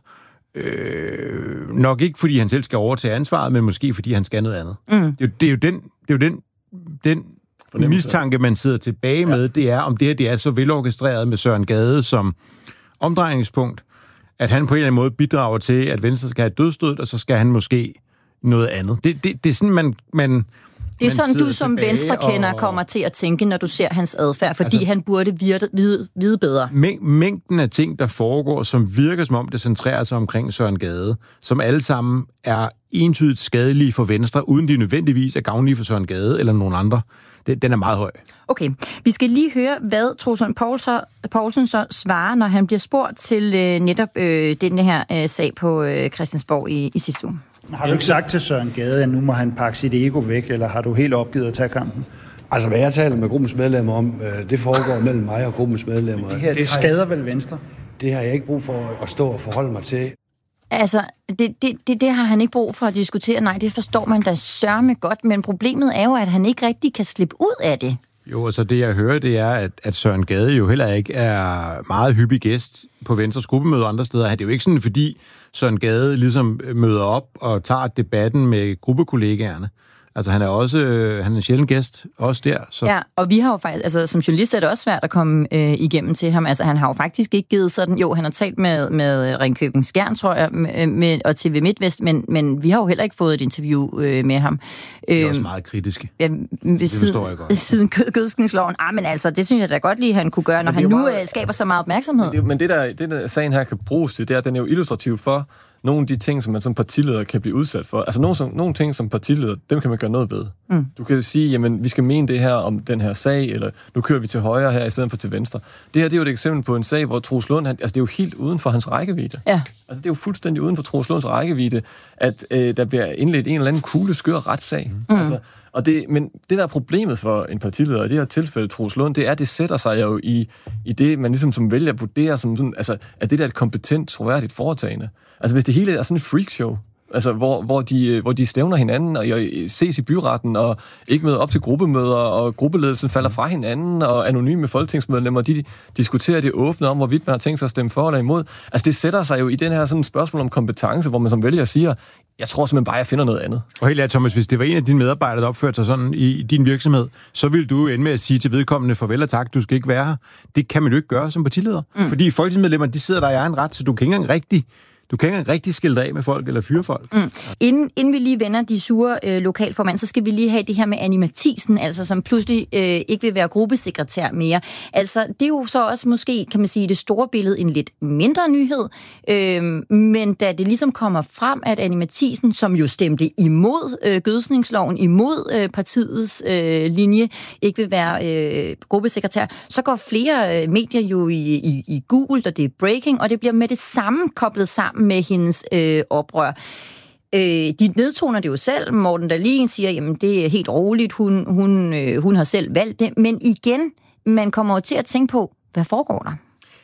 K: Øh, nok ikke, fordi han selv skal overtage ansvaret, men måske fordi han skal noget andet. Mm. Det, det er jo den, det er jo den, den mistanke, man sidder tilbage med, ja. Det er, om det her det er så velorkestreret med Søren Gade som omdrejningspunkt, at han på en eller anden måde bidrager til, at Venstre skal have et dødsstød, og så skal han måske noget andet. Det, det, det er sådan, man... man
J: det er sådan, du som Venstre-kender og... kommer til at tænke, når du ser hans adfærd, fordi altså, han burde vide, vide, vide bedre.
K: Mængden af ting, der foregår, som virker som om, det centrerer sig omkring Søren Gade, som alle sammen er entydigt skadelige for Venstre, uden de nødvendigvis er gavnlige for Søren Gade eller nogen andre. Den er meget høj.
J: Okay, vi skal lige høre, hvad Troels Lund Poulsen så svarer, når han bliver spurgt til øh, netop øh, den her øh, sag på øh, Christiansborg i, i sidste uge.
S: Har du ikke sagt til Søren Gade, at nu må han pakke sit ego væk, eller har du helt opgivet at tage kampen?
R: Altså, hvad jeg taler med gruppens medlemmer om, øh, det foregår mellem mig og gruppens medlemmer.
S: Det her, det, det skader vel Venstre?
R: Det har jeg ikke brug for at stå og forholde mig til.
J: Altså, det, det, det, det har han ikke brug for at diskutere. Nej, det forstår man da sørme godt, men problemet er jo, at han ikke rigtig kan slippe ud af det.
K: Jo, altså det jeg hører, det er, at, at Søren Gade jo heller ikke er meget hyppig gæst på Venstres gruppemøder andre steder. Det er jo ikke sådan, fordi Søren Gade ligesom møder op og tager debatten med gruppekollegaerne. Altså, han er også øh, han er en sjælden gæst, også der. Så.
J: Ja, og vi har jo faktisk, altså som journalist er det også svært at komme øh, igennem til ham. Altså, han har jo faktisk ikke givet sådan, jo, han har talt med, med Ringkøbing Skjern, tror jeg, med, med, og T V MidtVest, men, men vi har jo heller ikke fået et interview øh, med ham.
K: Det er også meget kritiske.
J: Ja,
K: det
J: siden,
K: forstår jeg godt.
J: Siden gødskningsloven. Ah, men altså, det synes jeg da godt lige, han kunne gøre, når han nu meget, øh, skaber så meget opmærksomhed.
L: Men det, men det der, det der sagen her kan bruges til, det er, at den er jo illustrativ for nogle af de ting, som man som partileder kan blive udsat for. Altså nogle, nogle ting som partileder, dem kan man gøre noget ved. Mm. Du kan sige, jamen vi skal mene det her om den her sag, eller nu kører vi til højre her, i stedet for til venstre. Det her, det er jo et eksempel på en sag, hvor Troels Lund, han, altså det er jo helt uden for hans rækkevidde.
J: Ja.
L: Altså det er jo fuldstændig uden for Troels Lunds rækkevidde, at øh, der bliver indledt en eller anden kugle skør retssag. Mm. Altså, og det, men det der er problemet for en partileder, i det her tilfælde Troels Lund, det er, at det sætter sig jo i, i det, man ligesom som vælger vurderer, som sådan, altså, at det der er et kompetent, troværdigt foretagende. Altså hvis det hele er sådan et freakshow, altså hvor, hvor, de, hvor de stævner hinanden og ses i byretten og ikke møder op til gruppemøder, og gruppeledelsen falder fra hinanden, og anonyme folketingsmedlemmer, de diskuterer det åbne om, hvorvidt man har tænkt sig at stemme for eller imod. Altså det sætter sig jo i den her sådan spørgsmål om kompetence, hvor man som vælger siger, jeg tror simpelthen bare, jeg finder noget andet.
K: Og helt ærligt, Thomas, hvis det var en af dine medarbejdere, der opførte sig sådan i din virksomhed, så ville du ende med at sige til vedkommende farvel og tak, du skal ikke være her. Det kan man jo ikke gøre som partileder. Mm. Fordi folketingsmedlemmer, de sidder der i egen ret, så du kan ikke engang rigtig Du kan ikke rigtig skille af med folk eller fyre folk.
J: Mm. Inden, inden vi lige vender de sure øh, lokalformand, så skal vi lige have det her med Annie Matthiesen, altså som pludselig øh, ikke vil være gruppesekretær mere. Altså, det er jo så også måske, kan man sige, det store billede en lidt mindre nyhed, øh, men da det ligesom kommer frem, at Annie Matthiesen, som jo stemte imod øh, gødsningsloven, imod øh, partiets øh, linje, ikke vil være øh, gruppesekretær, så går flere øh, medier jo i, i, i Google, og det er breaking, og det bliver med det samme koblet sammen med hendes øh, oprør. Øh, de nedtoner det jo selv. Morten Dahlin siger, jamen det er helt roligt, hun, hun, øh, hun har selv valgt det. Men igen, man kommer jo til at tænke på, hvad foregår der?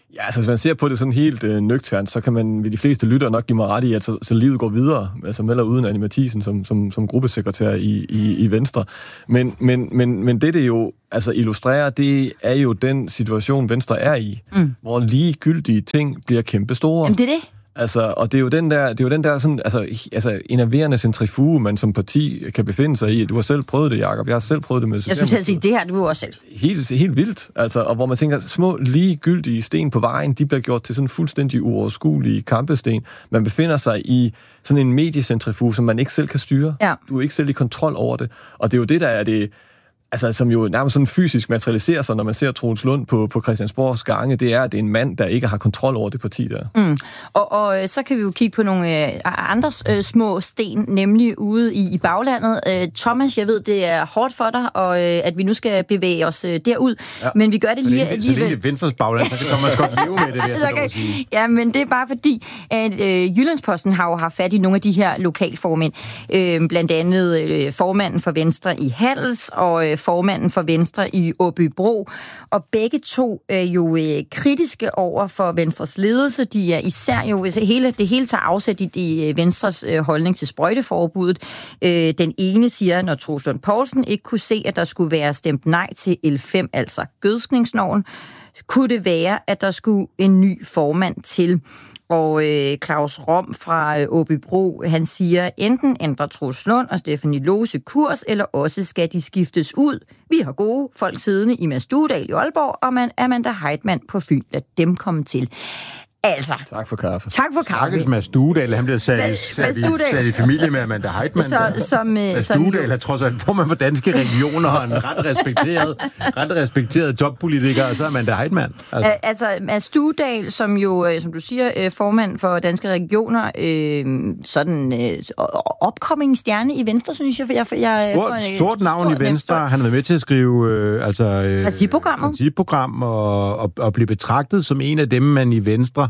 L: Ja, altså hvis man ser på det sådan helt øh, nøgternt, så kan man ved de fleste lytter nok give mig ret i, at så, så livet går videre, altså med eller uden Annie Matthiesen som, som, som gruppesekretær i, i, i Venstre. Men, men, men, men det, det jo altså illustrerer, det er jo den situation, Venstre er i, mm. hvor ligegyldige ting bliver kæmpe store.
J: Jamen det er det.
L: Altså, og det er jo den der, det er jo den der sådan, altså, altså enerverende centrifuge, man som parti kan befinde sig i. Du har selv prøvet det, Jacob. Jeg har selv prøvet det med
J: Jeg skulle til at sige, det her du også selv.
L: Helt, helt vildt, altså, og hvor man tænker, små ligegyldige sten på vejen, de bliver gjort til sådan fuldstændig uoverskuelige kampesten. Man befinder sig i sådan en mediecentrifuge, som man ikke selv kan styre.
J: Ja.
L: Du er ikke selv i kontrol over det. Og det er jo det, der er det, altså, som jo nærmest sådan fysisk materialiserer sig, når man ser Troels Lund på, på Christiansborgs gange, det er, at det er en mand, der ikke har kontrol over det parti der.
J: Mm. Og, og så kan vi jo kigge på nogle øh, andre øh, små sten, nemlig ude i, i baglandet. Øh, Thomas, jeg ved, det er hårdt for dig, og øh, at vi nu skal bevæge os øh, derud, ja. Men vi gør det lige alligevel.
K: Så længe det er Venstres bagland, så kan Thomas godt leve med det, vil jeg okay. så sige.
J: Ja, men det er bare fordi, at øh, Jyllandsposten har jo haft fat i nogle af de her lokalformænd. Øh, blandt andet øh, formanden for Venstre i Hals, og øh, formanden for Venstre i Åbybro, og begge to er jo øh, kritiske over for Venstres ledelse. De er især jo, hele, det hele tager afsæt i de, Venstres øh, holdning til sprøjteforbuddet. Øh, den ene siger, når Troels Lund Poulsen ikke kunne se, at der skulle være stemt nej til L fem, altså gødskningsnormen, kunne det være, at der skulle en ny formand til. Og øh, Claus Rom fra øh, Åbybro, han siger, enten ændrer Troels Lund og Stephanie Lose kurs, eller også skal de skiftes ud. Vi har gode folk siddende i Mads Duedal i Aalborg, og man, Amanda Heitmann på Fyn. Lad dem komme til. Altså.
L: Tak for kaffe.
J: Tak for kaffe.
K: Stakkels Mads Duedal, han bliver sat, sat, i, sat i familie med Amanda Heitmann.
J: Så, som,
K: Mads
J: som
K: Duedal er trods alt formand for danske regioner og en ret respekteret, ret respekteret toppolitiker, og så Amanda Heitmann.
J: Altså, altså Mads Duedal, som jo, som du siger, formand for danske regioner, øh, sådan øh, opkommende stjerne i Venstre, synes jeg. For jeg, jeg
K: stort,
J: en,
K: stort navn stort, i Venstre. Han har været med til at skrive øh, altså, øh,
J: principprogrammet.
K: principprogram og, og, og blive betragtet som en af dem, man i Venstre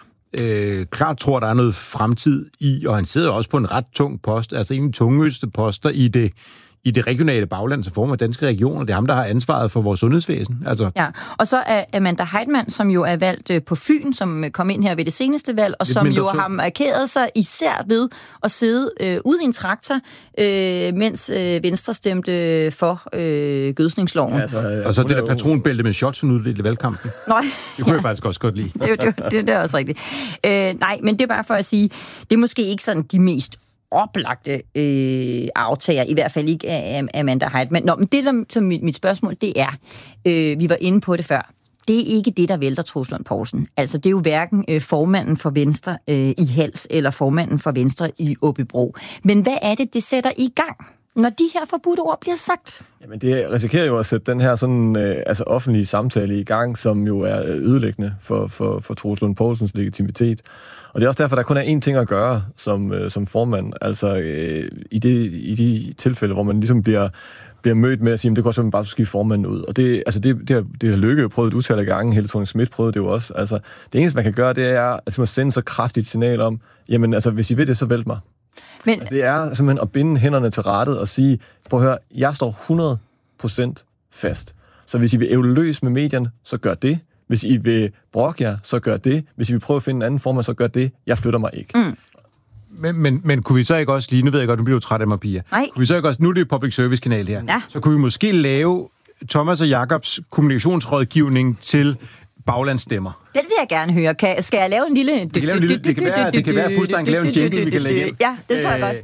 K: Øh, klart tror, der er noget fremtid i, og han sidder også på en ret tung post, altså en af de tungeste poster i det, i det regionale bagland, som former danske regioner. Det er ham, der har ansvaret for vores sundhedsvæsen. Altså.
J: Ja, og så er Amanda Heitmann, som jo er valgt på Fyn, som kom ind her ved det seneste valg, og Lidt som jo har markeret sig især ved at sidde øh, ude i en traktor, øh, mens øh, Venstre stemte for øh, gødsningsloven. Ja,
K: altså, øh, og så det der patronbælte med shots, hun uddelte i valgkampen.
J: Nej.
K: Det kunne ja. jeg faktisk også godt lide.
J: det, det, det, det er også rigtigt. Øh, nej, men det er bare for at sige, det er måske ikke sådan de mest oplagte øh, aftager, i hvert fald ikke af Amanda Heitmann. Nå, men det, som, som mit, mit spørgsmål, det er, øh, vi var inde på det før, det er ikke det, der vælter Troels Lund Poulsen. Altså, det er jo hverken øh, formanden for Venstre øh, i Hals, eller formanden for Venstre i Åbybro. Men hvad er det, det sætter i gang, når de her forbudte ord bliver sagt?
L: Jamen, det risikerer jo at sætte den her sådan, øh, altså offentlige samtale i gang, som jo er ødelæggende for, for, for Troels Lund Poulsens legitimitet. Og det er også derfor, der kun er én ting at gøre som, øh, som formand. Altså, øh, i, det, i de tilfælde, hvor man ligesom bliver, bliver mødt med at sige, at det går simpelthen bare at skifte formanden ud. Og det, altså det, det, har, det har Løkke jo prøvet et utal af gange. Helle Thorning-Schmidt prøvede det jo også. Altså, det eneste, man kan gøre, det er at sende så kraftigt signal om, jamen, altså, hvis I vil det, så vælt mig. Men altså, det er simpelthen at binde hænderne til rattet og sige, prøv at høre, jeg står hundrede procent fast. Så hvis I vil ævle løs med medierne, så gør det. Hvis I vil brokke jer, så gør det. Hvis I vil prøve at finde en anden formand, så gør det. Jeg flytter mig ikke. Mm.
K: Men, men, men kunne vi så ikke også lige, nu ved jeg godt, nu bliver du træt af mig, Pia.
J: Nej.
K: Kunne vi så ikke også, nu er det public service kanal her,
J: ja.
K: Så kunne vi måske lave Thomas og Jacobs kommunikationsrådgivning til baglandsstemmer.
J: Den vil jeg gerne høre. Kan, skal jeg lave en lille...
K: Det kan, lave en lille, det kan være, det kan være, at Pustan kan lave en jingle, vi kan lægge ind.
J: Ja, det tror jeg godt.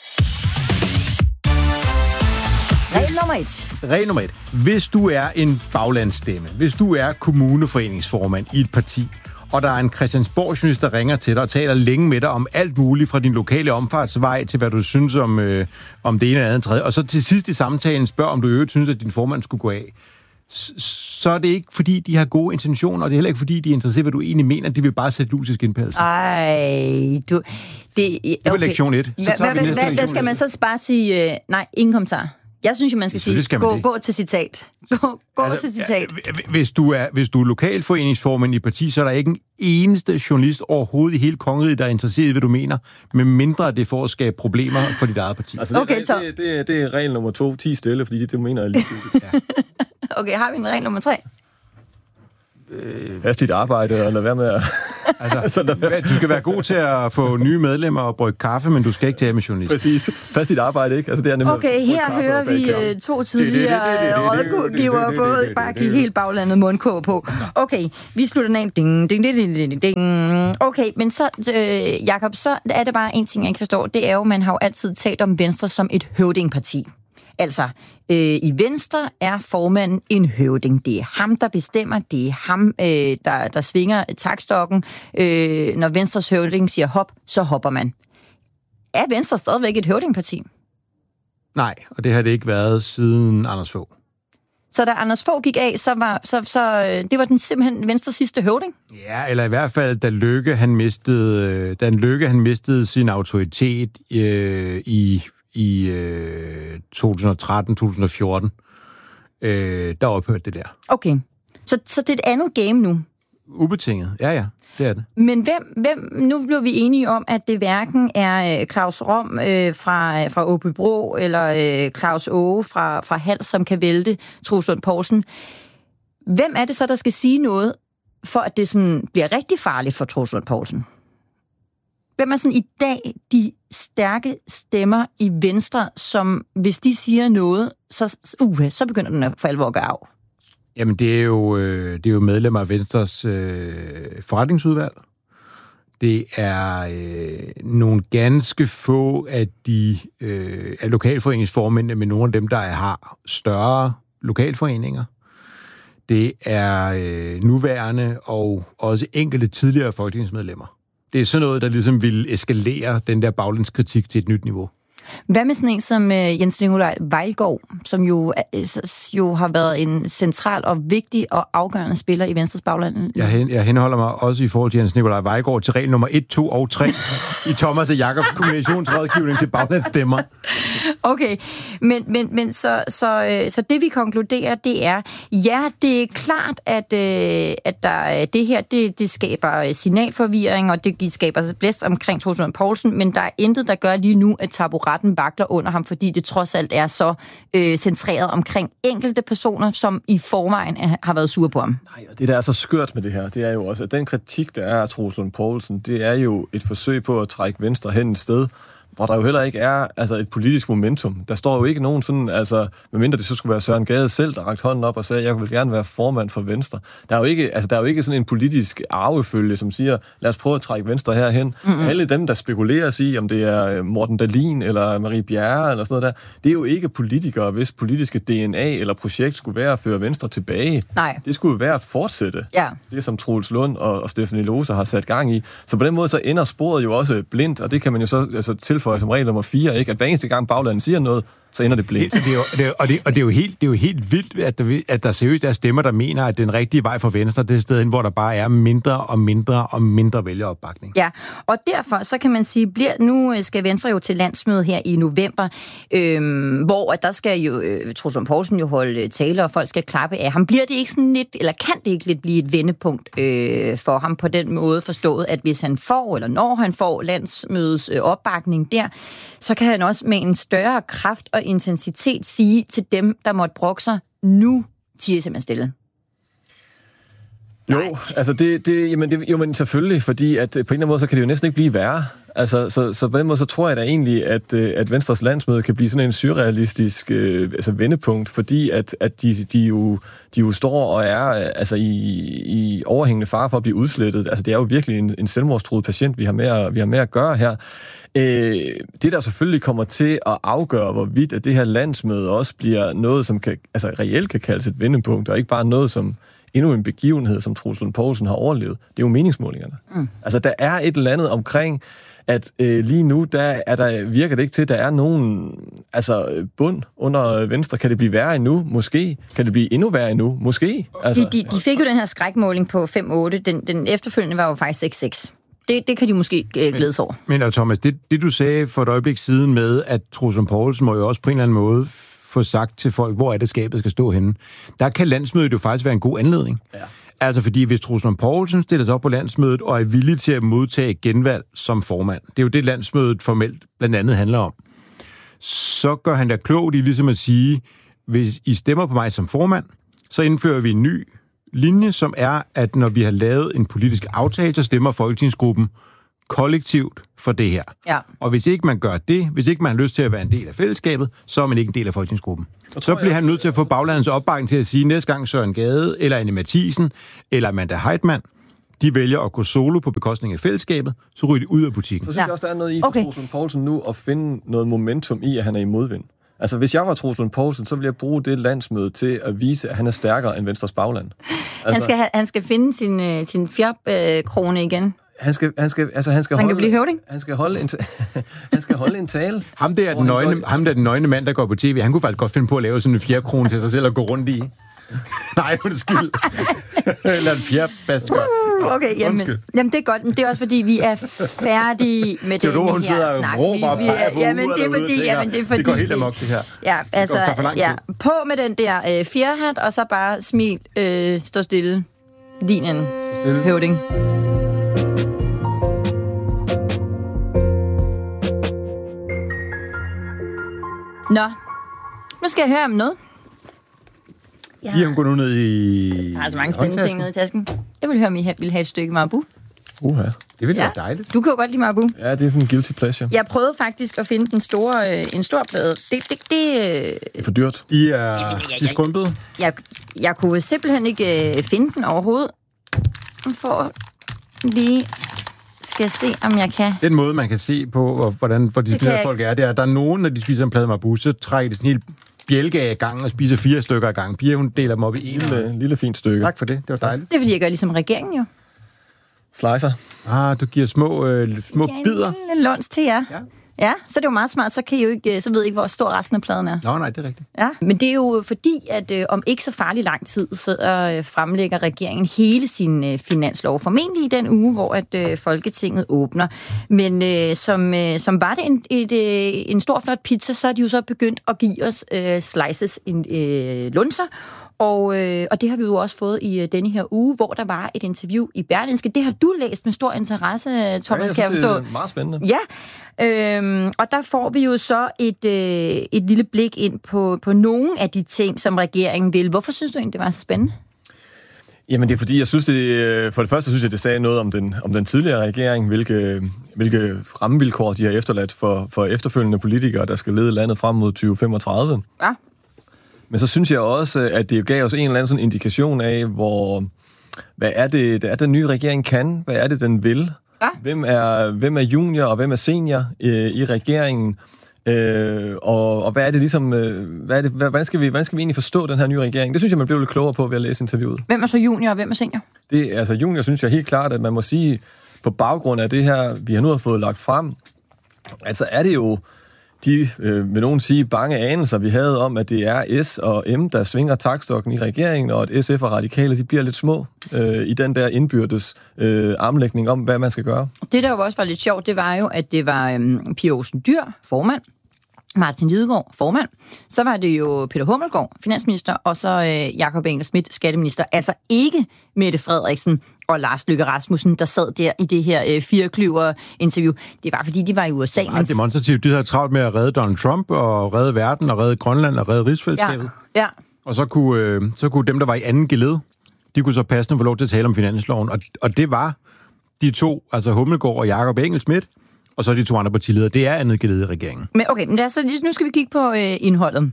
J: Regel nummer et.
K: Regel nummer et. Hvis du er en baglandsstemme, hvis du er kommuneforeningsformand i et parti, og der er en Christiansborg-journalist, der ringer til dig og taler længe med dig om alt muligt fra din lokale omfartsvej til, hvad du synes om, øh, om det ene eller andet tredje, og så til sidst i samtalen spørger, om du i øvrigt synes, at din formand skulle gå af, så er det ikke, fordi de har gode intentioner, og det er heller ikke, fordi de er interesseret, hvad du egentlig mener. De vil bare sætte lus i skinpelsen.
J: Ej, du... Det, okay.
K: det var lektion et.
J: Så tager vi næste lektion. Hvad skal man så bare sige? Øh, nej, ingen kommentar. Jeg synes jo, man skal sige, skal man gå, gå til citat. Gå, gå altså, til citat.
K: Hvis du er, hvis du er lokalforeningsformand i parti, så er der ikke en eneste journalist overhovedet i hele kongeriget, der er interesseret i, hvad du mener, med mindre det får at skabe problemer for dit eget parti.
L: Altså, det,
J: okay,
L: er, det, det, det er regel nummer to, ti stille, fordi det, det mener jeg lige.
J: Okay, har vi en regel nummer tre?
L: øh, fast dit arbejde og lade være med at...
K: altså, du skal være god til at få nye medlemmer og brygge kaffe, men du skal ikke tale med journalist.
L: Præcis. Fast dit arbejde, ikke? Altså, det er nemlig
J: okay, her hører vi uh, to tidligere rådgiver både bare give helt baglandet mundkåb på. Okay, vi slutter den af. Ding, ding, ding, ding, ding. Okay, men så, øh, Jakob, så er det bare en ting, jeg ikke forstår. Det er jo, man har jo altid talt om Venstre som et høvdingparti. Altså, øh, i Venstre er formanden en høvding. Det er ham, der bestemmer. Det er ham, øh, der, der svinger takstokken. Øh, når Venstres høvding siger hop, så hopper man. Er Venstre stadigvæk et høvdingparti?
K: Nej, og det har det ikke været siden Anders Fogh.
J: Så da Anders Fogh gik af, så var så, så, det var den simpelthen Venstres sidste høvding?
K: Ja, eller i hvert fald, da Løkke han mistede, da Løkke, han mistede sin autoritet øh, i... i øh, to tusind og tretten til to tusind og fjorten, øh, der ophørte det der.
J: Okay, så, så det er et andet game nu?
K: Ubetinget, ja ja, det er det.
J: Men hvem, hvem nu blev vi enige om, at det hverken er Claus Rom øh, fra, fra Åbybro, eller øh, Claus Åge fra, fra Hals, som kan vælte Troels Lund Poulsen. Hvem er det så, der skal sige noget, for at det sådan bliver rigtig farligt for Troels Lund Poulsen? Hvem er sådan i dag de stærke stemmer i Venstre, som hvis de siger noget, så, uh, så begynder den for alvor at gøre af?
K: Jamen, det er jo, øh, det er jo medlemmer af Venstres øh, forretningsudvalg. Det er øh, nogle ganske få af de øh, af lokalforeningsformændene, med nogle af dem, der har større lokalforeninger. Det er øh, nuværende og også enkelte tidligere folketingsmedlemmer. Det er sådan noget, der ligesom vil eskalere den der baglandskritik til et nyt niveau.
J: Hvad med sådan en som uh, Jens Nikolaj Vejlgaard, som jo, uh, jo har været en central og vigtig og afgørende spiller i Venstres bagland?
K: Jeg, hen, jeg henholder mig også i forhold til Jens Nikolaj Vejlgaard til regel nummer et, to og tre i Thomas og Jakobs kombinationsrådgivning til baglandsstemmer.
J: Okay, men, men, men så, så, så det vi konkluderer, det er, ja, det er klart, at, at der, det her, det, det skaber signalforvirring, og det skaber blæst omkring Troels Lund Poulsen, men der er intet, der gør lige nu, at taburetten vakler under ham, fordi det trods alt er så øh, centreret omkring enkelte personer, som i forvejen er, har været sure på ham.
L: Nej, og det, der er så skørt med det her, det er jo også, at den kritik, der er af Troels Lund Poulsen, det er jo et forsøg på at trække Venstre hen et sted, hvor der jo heller ikke er altså et politisk momentum. Der står jo ikke nogen sådan, altså, medmindre det så skulle være Søren Gade selv, der rakte hånden op og sagde, jeg vil gerne være formand for Venstre. Der er jo ikke, altså, der er jo ikke sådan en politisk arvefølge, som siger, lad os prøve at trække Venstre herhen. Mm-hmm. Alle dem, der spekulerer sig, om det er Morten Dahlin eller Marie Bjerre eller sådan noget der, det er jo ikke politikere, hvis politiske D N A eller projekt skulle være at føre Venstre tilbage.
J: Nej.
L: Det skulle være at fortsætte.
J: Ja. Det,
L: som Troels Lund og, og Stephanie Lose har sat gang i. Så på den måde så ender sporet jo også blindt, og det kan man jo så altså, tilføje som regel nummer fire, ikke? At hver eneste gang baglandet siger noget, så ender det blindt.
K: Det, det er jo, det er, og, det, og det er jo helt, det er jo helt vildt, at der, at der seriøst er stemmer, der mener, at den rigtige vej for Venstre, det er stedet, hvor der bare er mindre og mindre og mindre vælgeropbakning.
J: Ja, og derfor så kan man sige, bliver, nu skal Venstre jo til landsmøde her i november, øhm, hvor at der skal jo øh, Troels Lund Poulsen jo holde tale, og folk skal klappe af ham. Bliver det ikke sådan lidt, eller kan det ikke lidt blive et vendepunkt øh, for ham på den måde forstået, at hvis han får, eller når han får landsmødets øh, opbakning der, så kan han også med en større kraft og intensitet sige til dem, der måtte brokke sig, nu tiger simpelthen stille.
L: Jo, Nej. altså det, det, jamen det, jo, men selvfølgelig, fordi at på en eller anden måde, så kan det jo næsten ikke blive værre. Altså, så, så på den måde, så tror jeg da egentlig, at, at Venstres landsmøde kan blive sådan en surrealistisk øh, altså vendepunkt, fordi at, at de, de, jo, de jo står og er altså i, i overhængende fare for at blive udslettet. Altså, det er jo virkelig en, en selvmordstruet patient, vi har med at, vi har med at gøre her. Øh, det, der selvfølgelig kommer til at afgøre, hvorvidt at det her landsmøde også bliver noget, som kan, altså, reelt kan kaldes et vendepunkt, og ikke bare noget, som endnu en begivenhed, som Troels Lund Poulsen har overlevet. Det er jo meningsmålingerne. Mm. Altså, der er et eller andet omkring, at øh, lige nu, der, er der virker det ikke til, at der er nogen altså, bund under Venstre. Kan det blive værre endnu? Måske. Kan det blive endnu værre endnu? Måske. Altså,
J: de, de, de fik jo den her skrækmåling på fem otte. Den, den efterfølgende var jo faktisk seks seks. Det, det kan de måske øh, glædes over.
K: Men, men Thomas, det, det du sagde for et øjeblik siden med, at Troels Lund Poulsen må jo også på en eller anden måde få sagt til folk, hvor er det skabet skal stå henne. Der kan landsmødet jo faktisk være en god anledning. Ja. Altså fordi hvis Troels Lund Poulsen stiller sig op på landsmødet og er villig til at modtage genvalg som formand, det er jo det, landsmødet formelt blandt andet handler om, så gør han da klogt i ligesom at sige, hvis I stemmer på mig som formand, så indfører vi en ny linje, som er, at når vi har lavet en politisk aftale, så stemmer Folketingsgruppen kollektivt for det her.
J: Ja.
K: Og hvis ikke man gør det, hvis ikke man har lyst til at være en del af fællesskabet, så er man ikke en del af Folketingsgruppen. Så bliver han nødt til at få baglandets opbakning til at sige, næste gang Søren Gade, eller Anne Matthiesen, eller Amanda Heitmann, de vælger at gå solo på bekostning af fællesskabet, så ryger de ud af butikken.
L: Så synes jeg også, der er noget i for okay. Troels Lund Poulsen nu at finde noget momentum i, at han er i modvind. Altså, hvis jeg var Troels Lund Poulsen, så ville jeg bruge det landsmøde til at vise, at han er stærkere end Venstres bagland. Altså,
J: han, skal have, han skal finde sin, øh, sin fjerdkrone øh, igen.
L: Han skal, han skal, altså han skal
J: han
L: holde,
J: kan blive høvding.
L: Han skal holde en, han skal holde en tale.
K: Ham der er den nøgne, ham der er den nøgne mand, der går på tv. Han kunne faktisk godt finde på at lave sådan en fjerdekrone til sig selv og gå rundt i. Nej, undskyld. Eller en fjerdebasker.
J: Uh, okay, jamen, jamen det er godt. Men det er også fordi, vi er færdige med den her snak. Vi, vi er, jamen det er fordi, jamen det er fordi.
K: Det går helt amok, det her.
J: Ja, altså, ja, på med den der øh, fjerhat, og så bare smil, øh, stå stille. Linjen. Høvding. Nå, nu skal jeg høre om noget.
K: Ja. I har gået nu ned i...
J: Der er så mange spændende ting nede i tasken. Jeg vil høre, om I vil have et stykke Marabu.
L: Uha.
K: Det ville
J: ja.
K: være dejligt.
J: Du kan jo godt lide Marabu.
L: Ja, det er sådan en guilty pleasure.
J: Jeg prøvede faktisk at finde den store, øh, en stor plade. Det, det, det,
L: det er for dyrt.
K: De er, ja, ja, ja, de er skrumpede.
J: Jeg, jeg kunne simpelthen ikke øh, finde den overhovedet. For lige... skal jeg se, om jeg kan...
K: Den måde, man kan se på, hvordan for de spiser folk er, det er, at der er nogen, når de spiser en plade Marabu, så trækker de sådan helt bjælke af gang og spiser fire stykker af gang. Pia, hun deler dem op i en lille,
L: lille fint stykke.
K: Tak for det, det var dejligt.
J: Det er, fordi jeg gør ligesom regeringen jo.
L: Slicer.
K: Ah, du giver små, øh, små
J: ja,
K: bidder.
J: en lille luns til jer. Ja. Ja, så det er jo meget smart, så kan I jo ikke, så ved I ikke, hvor stor resten af pladen er.
K: Nå, nej, det er rigtigt.
J: Ja, men det er jo fordi, at øh, om ikke så farlig lang tid, så øh, fremlægger regeringen hele sin øh, finanslov, formentlig i den uge, hvor at øh, Folketinget åbner. Men øh, som, øh, som var det en, et, øh, en stor flot pizza, så er de jo så begyndt at give os øh, slices, en øh, lunser. Og, øh, og det har vi jo også fået i øh, denne her uge, hvor der var et interview i Berlingske. Det har du læst med stor interesse, Thomas, ja, jeg
L: kan jeg
J: forstå.
L: Det er meget spændende.
J: Ja, øhm, og der får vi jo så et, øh, et lille blik ind på, på nogle af de ting, som regeringen vil. Hvorfor synes du egentlig, det var så spændende?
L: Jamen det er fordi, jeg synes det, for det første synes jeg, det sagde noget om den, om den tidligere regering, hvilke, hvilke rammevilkår de har efterladt for, for efterfølgende politikere, der skal lede landet frem mod tyve femogtredive.
J: Ja.
L: Men så synes jeg også, at det gav os en eller anden sådan indikation af, hvor, hvad er det, det er, den nye regering kan? Hvad er det, den vil?
J: Ja.
L: Hvem er, hvem er junior, og hvem er senior øh, i regeringen? Øh, og, og hvad er det ligesom, øh, hvad er det, hvordan, skal vi, hvordan skal vi egentlig forstå den her nye regering? Det synes jeg, man bliver lidt klogere på ved at læse interviewet.
J: Hvem er så junior, og hvem er senior?
L: Det, altså junior synes jeg helt klart, at man må sige, på baggrund af det her, vi har nu har fået lagt frem, altså er det jo de, øh, vil nogen sige, bange anelser, vi havde om, at det er S og M, der svinger taktstokken i regeringen, og at S F og Radikale, de bliver lidt små øh, i den der indbyrdes øh, armlægning om, hvad man skal gøre. Det,
J: der jo også var lidt sjovt, det var jo, at det var øhm, Pia Olsen Dyhr, formand, Martin Lidegaard, formand, så var det jo Peter Hummelgaard, finansminister, og så øh, Jakob Engel-Schmidt, skatteminister. Altså ikke Mette Frederiksen og Lars Løkke Rasmussen, der sad der i det her øh, firekløver-interview. Det var, fordi de var i U S A.
K: Det var demonstrativt. De havde travlt med at redde Donald Trump, og redde verden, og redde Grønland, og redde rigsfællesskabet.
J: Ja, ja.
K: Og så kunne, øh, så kunne dem, der var i anden geled, de kunne så passende få lov til at tale om finansloven. Og, og det var de to, altså Hummelgaard og Jakob Engel-Schmidt, og så de to andre partiledere. Det er andet geled i regeringen.
J: Men okay, men så, nu skal vi kigge på øh, indholdet.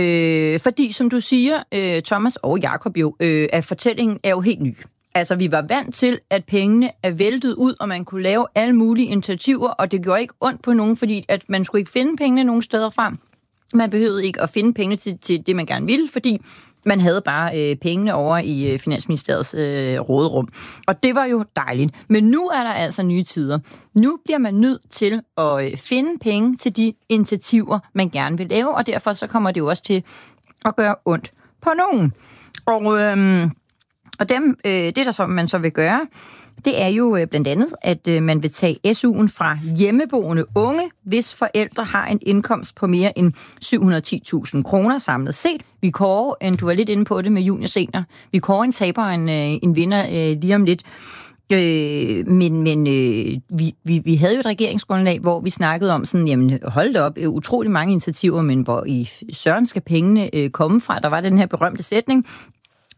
J: Øh, fordi, som du siger, øh, Thomas og Jakob jo, øh, at fortællingen er jo helt ny. Altså, vi var vant til, at pengene er væltet ud, og man kunne lave alle mulige initiativer, og det gjorde ikke ondt på nogen, fordi at man skulle ikke finde pengene nogen steder frem. Man behøvede ikke at finde pengene til, til det, man gerne ville, fordi man havde bare øh, pengene over i øh, Finansministeriets øh, råderum. Og det var jo dejligt. Men nu er der altså nye tider. Nu bliver man nødt til at øh, finde penge til de initiativer, man gerne vil lave, og derfor så kommer det jo også til at gøre ondt på nogen. Og, øh, og dem, øh, det, der så, man så vil gøre, det er jo øh, blandt andet, at øh, man vil tage S U'en fra hjemmeboende unge, hvis forældre har en indkomst på mere end syv hundrede og ti tusind kroner samlet set. Vi kårer, en, du var lidt inde på det med junior senior, vi kårer en taber og en, øh, en vinder øh, lige om lidt. Øh, men men øh, vi, vi, vi havde jo et regeringsgrundlag, hvor vi snakkede om sådan, jamen hold da op, øh, utrolig mange initiativer, men hvor i søren skal pengene øh, komme fra. Der var den her berømte sætning,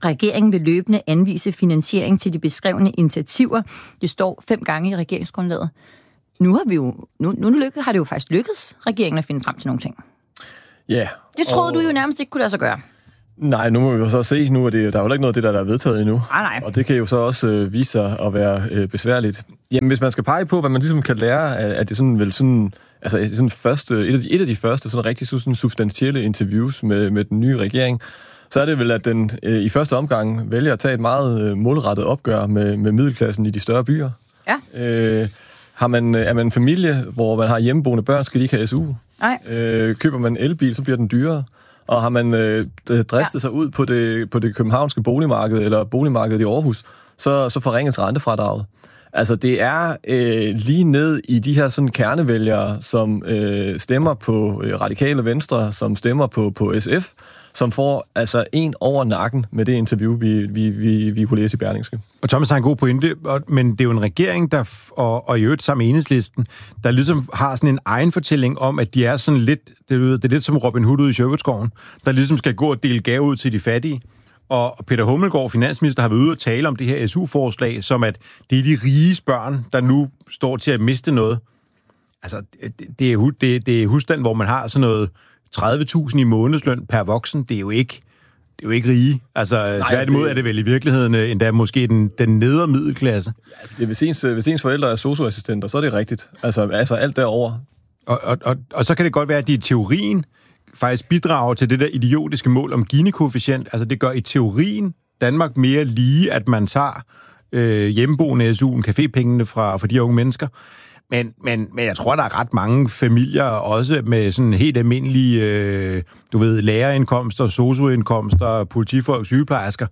J: Regeringen vil løbende anvise finansiering til de beskrevne initiativer. Det står fem gange i regeringsgrundlaget. Nu har vi jo, nu, nu lykke, har det jo faktisk lykkedes regeringen at finde frem til nogle ting.
L: Ja. Yeah,
J: det troede
L: og...
J: du jo nærmest ikke kunne lade sig gøre.
L: Nej, nu må vi jo så se. Nu er det, der er jo ikke noget af det, der er vedtaget endnu.
J: Ah, nej.
L: Og det kan jo så også øh, vise sig at være øh, besværligt. Jamen, hvis man skal pege på, hvad man ligesom kan lære, at det sådan vel sådan, altså sådan første, et, af de, et af de første sådan rigtig sådan substantielle interviews med, med den nye regering, så er det vel, at den øh, i første omgang vælger at tage et meget øh, målrettet opgør med, med middelklassen i de større byer.
J: Ja.
L: Øh, har man, er man en familie, hvor man har hjemmeboende børn, skal de ikke have S U?
J: Nej.
L: Øh, køber man en elbil, så bliver den dyrere. Og har man øh, dristet ja. sig ud på det, på det københavnske boligmarked, eller boligmarkedet i Aarhus, så, så forringes rentefradraget. Altså, det er øh, lige ned i de her sådan kernevælgere, som øh, stemmer på øh, Radikale Venstre, som stemmer på, på S F, som får altså en over nakken med det interview, vi, vi, vi, vi kunne læse i Berlingske.
K: Og Thomas har en god pointe, men det er jo en regering, der f- og, og i øvrigt sammen med Enhedslisten, der ligesom har sådan en egen fortælling om, at de er sådan lidt, det er, det er lidt som Robin Hood ude i Sherwoodskoven, der ligesom skal gå og dele gave ud til de fattige. Og Peter Hummelgaard, finansminister, har været ude og tale om det her S U-forslag, som at det er de rige børn, der nu står til at miste noget. Altså, det er, det, det er husstand, hvor man har sådan noget tredive tusind i månedsløn per voksen. Det er jo ikke, det er jo ikke rige. Altså, tværtimod er det vel i virkeligheden endda måske den, den nedre middelklasse.
L: Ja, altså, det er, hvis ens, hvis ens forældre er sosu-assistenter, så er det rigtigt. Altså, altså alt derover.
K: Og, og, og, og så kan det godt være, at de i teorien faktisk bidrager til det der idiotiske mål om Gini-koefficient. Altså, det gør i teorien Danmark mere lige, at man tager øh, hjemmeboende S U'en, cafépengene fra, fra de unge mennesker. Men, men, men jeg tror, der er ret mange familier, også med sådan helt almindelige, øh, du ved, lærerindkomster, sosu-indkomster, politifolk, sygeplejersker,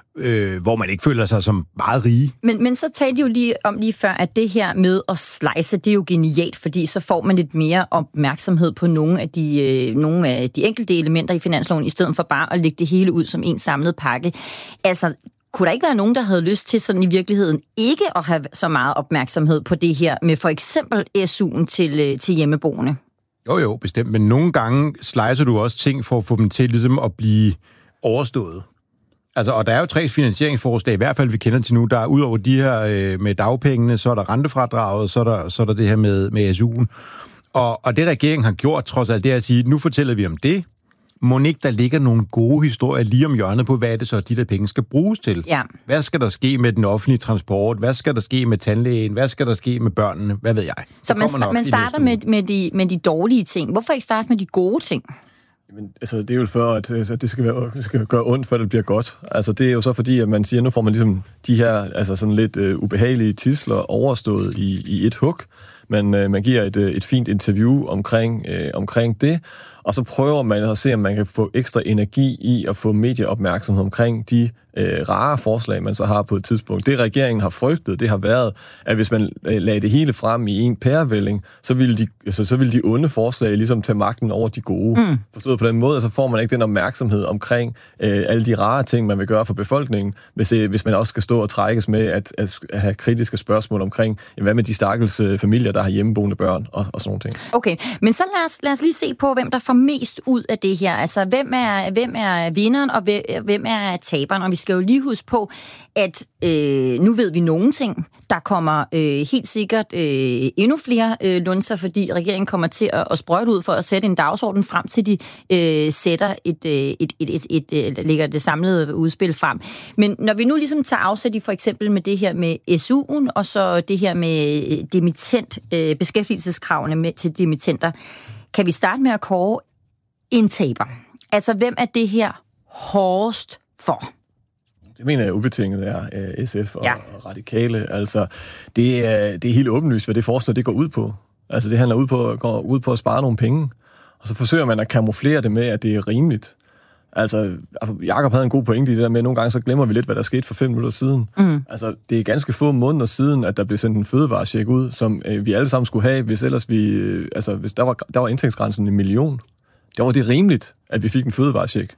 K: øh, hvor man ikke føler sig som meget rige.
J: Men, men så talte de jo lige om lige før, at det her med at slice, det er jo genialt, fordi så får man lidt mere opmærksomhed på nogle af de, øh, nogle af de enkelte elementer i finansloven, i stedet for bare at lægge det hele ud som en samlet pakke. Altså, kunne der ikke være nogen, der havde lyst til sådan i virkeligheden ikke at have så meget opmærksomhed på det her med for eksempel S U'en til, til hjemmeboende?
K: Jo, jo, bestemt. Men nogle gange slicer du også ting for at få dem til ligesom at blive overstået. Altså, og der er jo tre finansieringsforslag, i hvert fald vi kender til nu. Der er ud over de her øh, med dagpengene, så er der rentefradraget, så er der, så er der det her med, med S U'en. Og, og det regeringen har gjort, trods alt det at sige, nu fortæller vi om det. Må ikke der ligger nogle gode historier lige om hjørnet på, hvad er det så, de der penge skal bruges til?
J: Ja.
K: Hvad skal der ske med den offentlige transport? Hvad skal der ske med tandlægen? Hvad skal der ske med børnene? Hvad ved jeg?
J: Så man, sta- man starter med, med, de, med de dårlige ting. Hvorfor ikke starte med de gode ting?
L: Jamen, altså, det er jo for, at, at det, skal være, det skal gøre ondt, før det bliver godt. Altså, det er jo så fordi, at man siger, at nu får man ligesom de her altså sådan lidt uh, ubehagelige tidsler overstået i, i et hug. Man, uh, man giver et, uh, et fint interview omkring, uh, omkring det, og så prøver man at se, om man kan få ekstra energi i at få medieopmærksomhed omkring de øh, rare forslag, man så har på et tidspunkt. Det regeringen har frygtet, det har været, at hvis man øh, lagde det hele frem i en pærevælling, så ville de, altså, så ville de onde forslag ligesom tage magten over de gode. Mm. Forstået på den måde, så får man ikke den opmærksomhed omkring øh, alle de rare ting, man vil gøre for befolkningen, hvis, øh, hvis man også skal stå og trækkes med at, at, at have kritiske spørgsmål omkring, jamen, hvad med de stakkels øh, familier, der har hjemmeboende børn og, og sådan nogle ting.
J: Okay, men så lad os, lad os lige se på, hvem der får mest ud af det her. Altså, hvem er, hvem er vinderen, og hvem er taberen? Og vi skal jo lige huske på, at øh, nu ved vi nogle ting. Der kommer øh, helt sikkert øh, endnu flere øh, lunser, fordi regeringen kommer til at, at sprøjte ud for at sætte en dagsorden frem til, de øh, sætter et, øh, et, et, et, et, et, lægger det samlede udspil frem. Men når vi nu ligesom tager afsæt i for eksempel med det her med S U'en, og så det her med dimitent, øh, beskæftigelseskravene med, til dimittenter, kan vi starte med at kåre en taber. Altså, hvem er det her hårdest for?
L: Det mener jeg ubetinget er uh, S F og, ja. og Radikale. Altså, det er, det er helt åbenlyst, hvad det forslag det går ud på. Altså, det handler ud på, går ud på at spare nogle penge, og så forsøger man at kamuflere det med, at det er rimeligt. Altså, Jakob havde en god pointe i det der med, at nogle gange så glemmer vi lidt, hvad der skete for fem minutter siden. Mm. Altså, det er ganske få måneder siden, at der blev sendt en fødevarecheck ud, som øh, vi alle sammen skulle have, hvis ellers vi... Øh, altså, hvis der var, der var indtægtsgrænsen en million. Der var det rimeligt, at vi fik en fødevarecheck.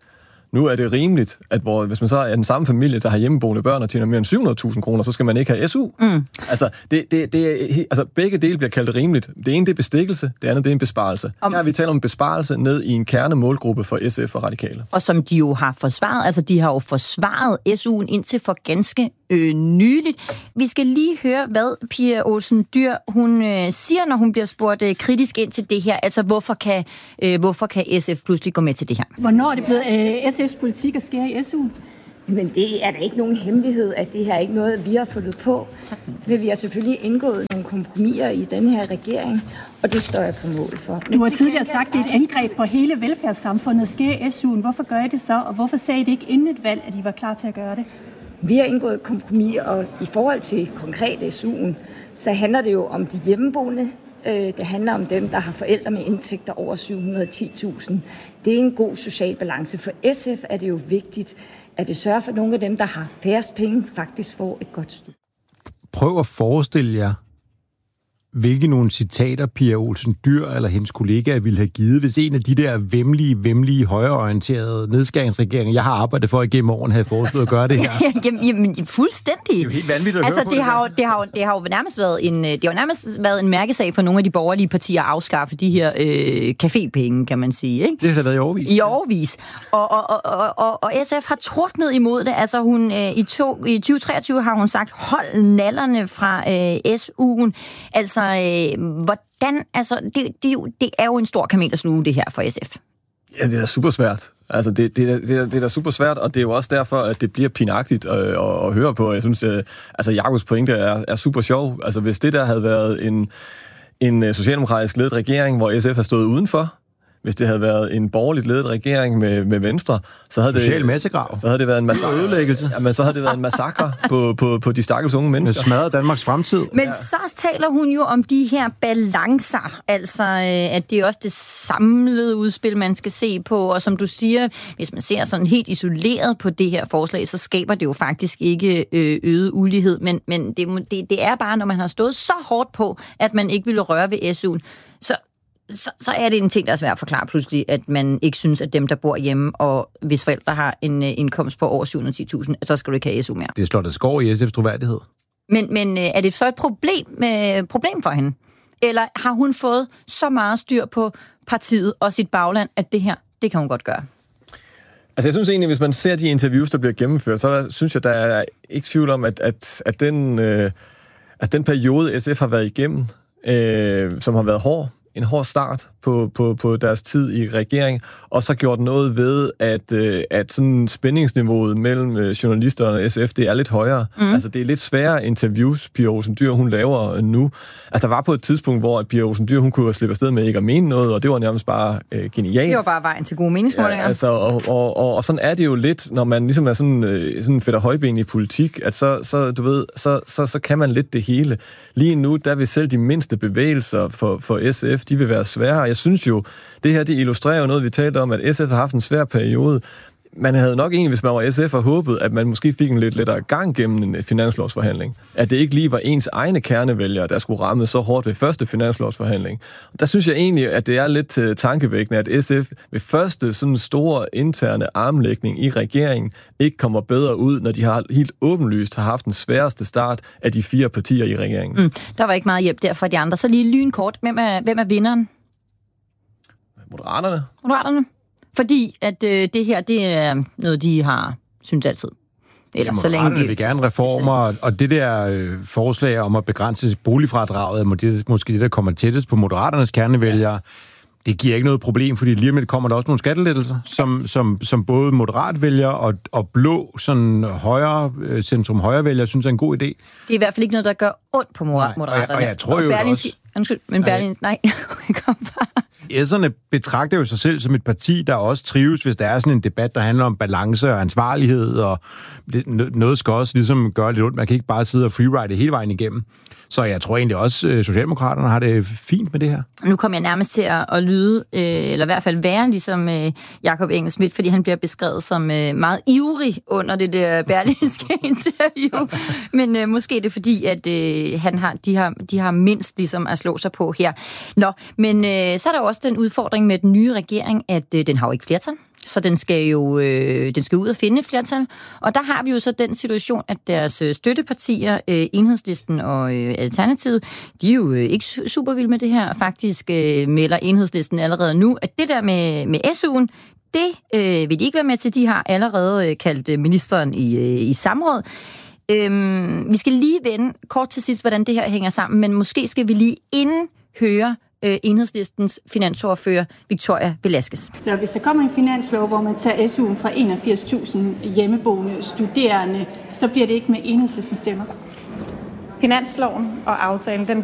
L: nu er det rimeligt, at hvor, hvis man så er den samme familie, der har hjemmeboende børn og tjener mere end syv hundrede tusind kroner, så skal man ikke have S U. Mm. Altså, det, det, det er, altså, begge dele bliver kaldt rimeligt. Det ene, det er bestikkelse, det andet, det er en besparelse. Om... Her vi taler om besparelse ned i en kernemålgruppe for S F og Radikale.
J: Og som de jo har forsvaret, altså de har jo forsvaret S U'en indtil for ganske øh, nyligt. Vi skal lige høre, hvad Pia Olsen Dyhr, hun øh, siger, når hun bliver spurgt øh, kritisk ind til det her. Altså, hvorfor kan, øh, hvorfor kan S F pludselig gå med til det her?
T: Hvornår er det blevet øh, S F's politik at skære i S U'en? Men det er da ikke nogen hemmelighed, at det her er ikke noget, vi har fundet på. Men vi har selvfølgelig indgået nogle kompromiser i den her regering, og det står jeg på mål for. Du har tidligere sagt, at det er et angreb på hele velfærdssamfundet at skære S U'en. Hvorfor gør I det så, og hvorfor sagde I det ikke inden et valg, at I var klar til at gøre det? Vi har indgået kompromiser, og i forhold til konkret S U'en, så handler det jo om de hjemmeboende. Det handler om dem, der har forældre med indtægter over syv hundrede og ti tusind. Det er en god social balance. For S F er det jo vigtigt, at vi sørger for, at nogle af dem, der har færrest penge, faktisk får et godt studie.
K: Prøv at forestille jer, hvilke nogle citater Pia Olsen Dyhr eller hendes kollegaer ville have givet, hvis en af de der vemmelige, vemmelige, højreorienterede nedskæringsregeringer, jeg har arbejdet for igennem årene, havde foreslået at gøre det her.
J: jamen, jamen, fuldstændig.
K: Det er jo helt vanvittigt at
J: altså,
K: høre på
J: det.
K: Det
J: har jo, det, har jo, det har jo nærmest været en, det har jo nærmest været en mærkesag for nogle af de borgerlige partier at afskaffe de her øh, cafépenge, kan man sige. Ikke? Det
K: har været i årevis.
J: I årevis. Og, og, og, og, og, og S F har tordnet imod det. Altså, hun, øh, i, to, i tyve treogtyve har hun sagt, hold nallerne fra øh, S U'en. Altså, øh, hvordan, altså, det, det, det er jo en stor kamel at sluge, det her for S F.
L: Ja, det er da super svært. Altså, det, det, det, det er da super svært, og det er jo også derfor, at det bliver pinagtigt at, at, at høre på. Jeg synes, at, altså, Jakobs pointe er, er super sjov. Altså, hvis det der havde været en, en socialdemokratisk ledet regering, hvor S F har stået udenfor, hvis det havde været en borgerligt ledet regering med, med Venstre, så havde,
K: Social
L: det,
K: massegrav.
L: så havde det været en massakre. Jamen, så havde det været en massakre på, på, på de stakkels unge mennesker.
K: Det smadrer Danmarks fremtid.
J: Men ja. Så taler hun jo om de her balancer, altså at det er også det samlede udspil, man skal se på, og som du siger, hvis man ser sådan helt isoleret på det her forslag, så skaber det jo faktisk ikke øget ulighed, men, men det, det, det er bare, når man har stået så hårdt på, at man ikke ville røre ved S U'en, så Så, så er det en ting, der er svært at forklare pludselig, at man ikke synes, at dem, der bor hjemme, og hvis forældre har en uh, indkomst på over syv hundrede og ti tusind, så skal du ikke have S U mere.
K: Det slår der skår i S F's troværdighed.
J: Men, men uh, er det så et problem, uh, problem for hende? Eller har hun fået så meget styr på partiet og sit bagland, at det her, det kan hun godt gøre?
L: Altså jeg synes egentlig, hvis man ser de interviews, der bliver gennemført, så der, synes jeg, der er ikke tvivl om, at, at, at den, øh, at den periode, S F har været igennem, øh, som har været hård, en hård start på, på, på deres tid i regering, og så gjort noget ved, at, at sådan spændingsniveauet mellem journalisterne og S F, det er lidt højere. Mm. Altså, det er lidt sværere interviews, Pia Olsen Dyhr, hun laver nu. Altså, der var på et tidspunkt, hvor Pia Olsen Dyhr, hun kunne slippe afsted med ikke at mene noget, og det var nærmest bare øh, genialt.
J: Det var bare vejen til gode meningsmålinger.
L: Ja, altså, og, og, og, og sådan er det jo lidt, når man ligesom er sådan, øh, sådan fedt og højben i politik, at så, så, du ved, så, så, så kan man lidt det hele. Lige nu, der vil selv de mindste bevægelser for, for S F, de vil være svære. Jeg synes jo, det her, det illustrerer jo noget, vi talte om, at S F har haft en svær periode. Man havde nok egentlig, hvis man var S F, og håbet, at man måske fik en lidt lettere gang gennem en finanslovsforhandling. At det ikke lige var ens egne kernevælgere, der skulle ramme så hårdt ved første finanslovsforhandling. Der synes jeg egentlig, at det er lidt tankevækkende, at S F ved første sådan store interne armlægning i regeringen ikke kommer bedre ud, når de har helt åbenlyst har haft den sværeste start af de fire partier i regeringen.
J: Mm, der var ikke meget hjælp der fra de andre. Så lige lynkort. Hvem er, hvem er vinderen?
L: Moderaterne.
J: Moderaterne. Fordi at øh, det her, det er noget, de har synes altid.
K: Eller ja, så længe de vil gerne reformer, og det der øh, forslag om at begrænse boligfradraget, er det, måske det, der kommer tættest på Moderaternes kernevælgere. Ja. Det giver ikke noget problem, fordi lige med det kommer der også nogle skattelettelser, som, som, som både moderatvælgere og, og blå, sådan højre, centrum højre vælgere, synes er en god idé. Det
J: er i hvert fald ikke noget, der gør ondt på Moderaterne.
K: Og jeg, og jeg tror og jo Berlinske, også...
J: Undskyld, men Berlin... Nej, kom bare.
K: S'erne betragter jo sig selv som et parti, der også trives, hvis der er sådan en debat, der handler om balance og ansvarlighed, og det, noget skal også ligesom gøre lidt ondt. Man kan ikke bare sidde og freeride hele vejen igennem. Så jeg tror egentlig også, at Socialdemokraterne har det fint med det her.
J: Nu kommer jeg nærmest til at, at lyde, øh, eller i hvert fald være ligesom øh, Jakob Engel-Schmidt, fordi han bliver beskrevet som øh, meget ivrig under det der Berlinske interview. Men øh, måske er det fordi, at øh, han har, de, har, de har mindst ligesom at slå sig på her. Nå, men øh, så er der jo også den udfordring med den nye regering, at øh, den har jo ikke flertal. så den skal jo øh, den skal ud og finde et flertal. Og der har vi jo så den situation, at deres støttepartier, øh, Enhedslisten og øh, Alternativet, de er jo øh, ikke super vilde med det her. Faktisk øh, melder Enhedslisten allerede nu, at det der med, med S U'en, det øh, vil de ikke være med til. De har allerede øh, kaldt ministeren i, øh, i samråd. Øhm, vi skal lige vende kort til sidst, hvordan det her hænger sammen, men måske skal vi lige inden høre øh, Enhedslistens finansordfører Victoria Velasquez.
U: Så hvis der kommer en finanslov, hvor man tager S U'en fra enogfirs tusind hjemmeboende studerende, så bliver det ikke med Enhedslistens stemmer.
V: Finansloven og aftalen, den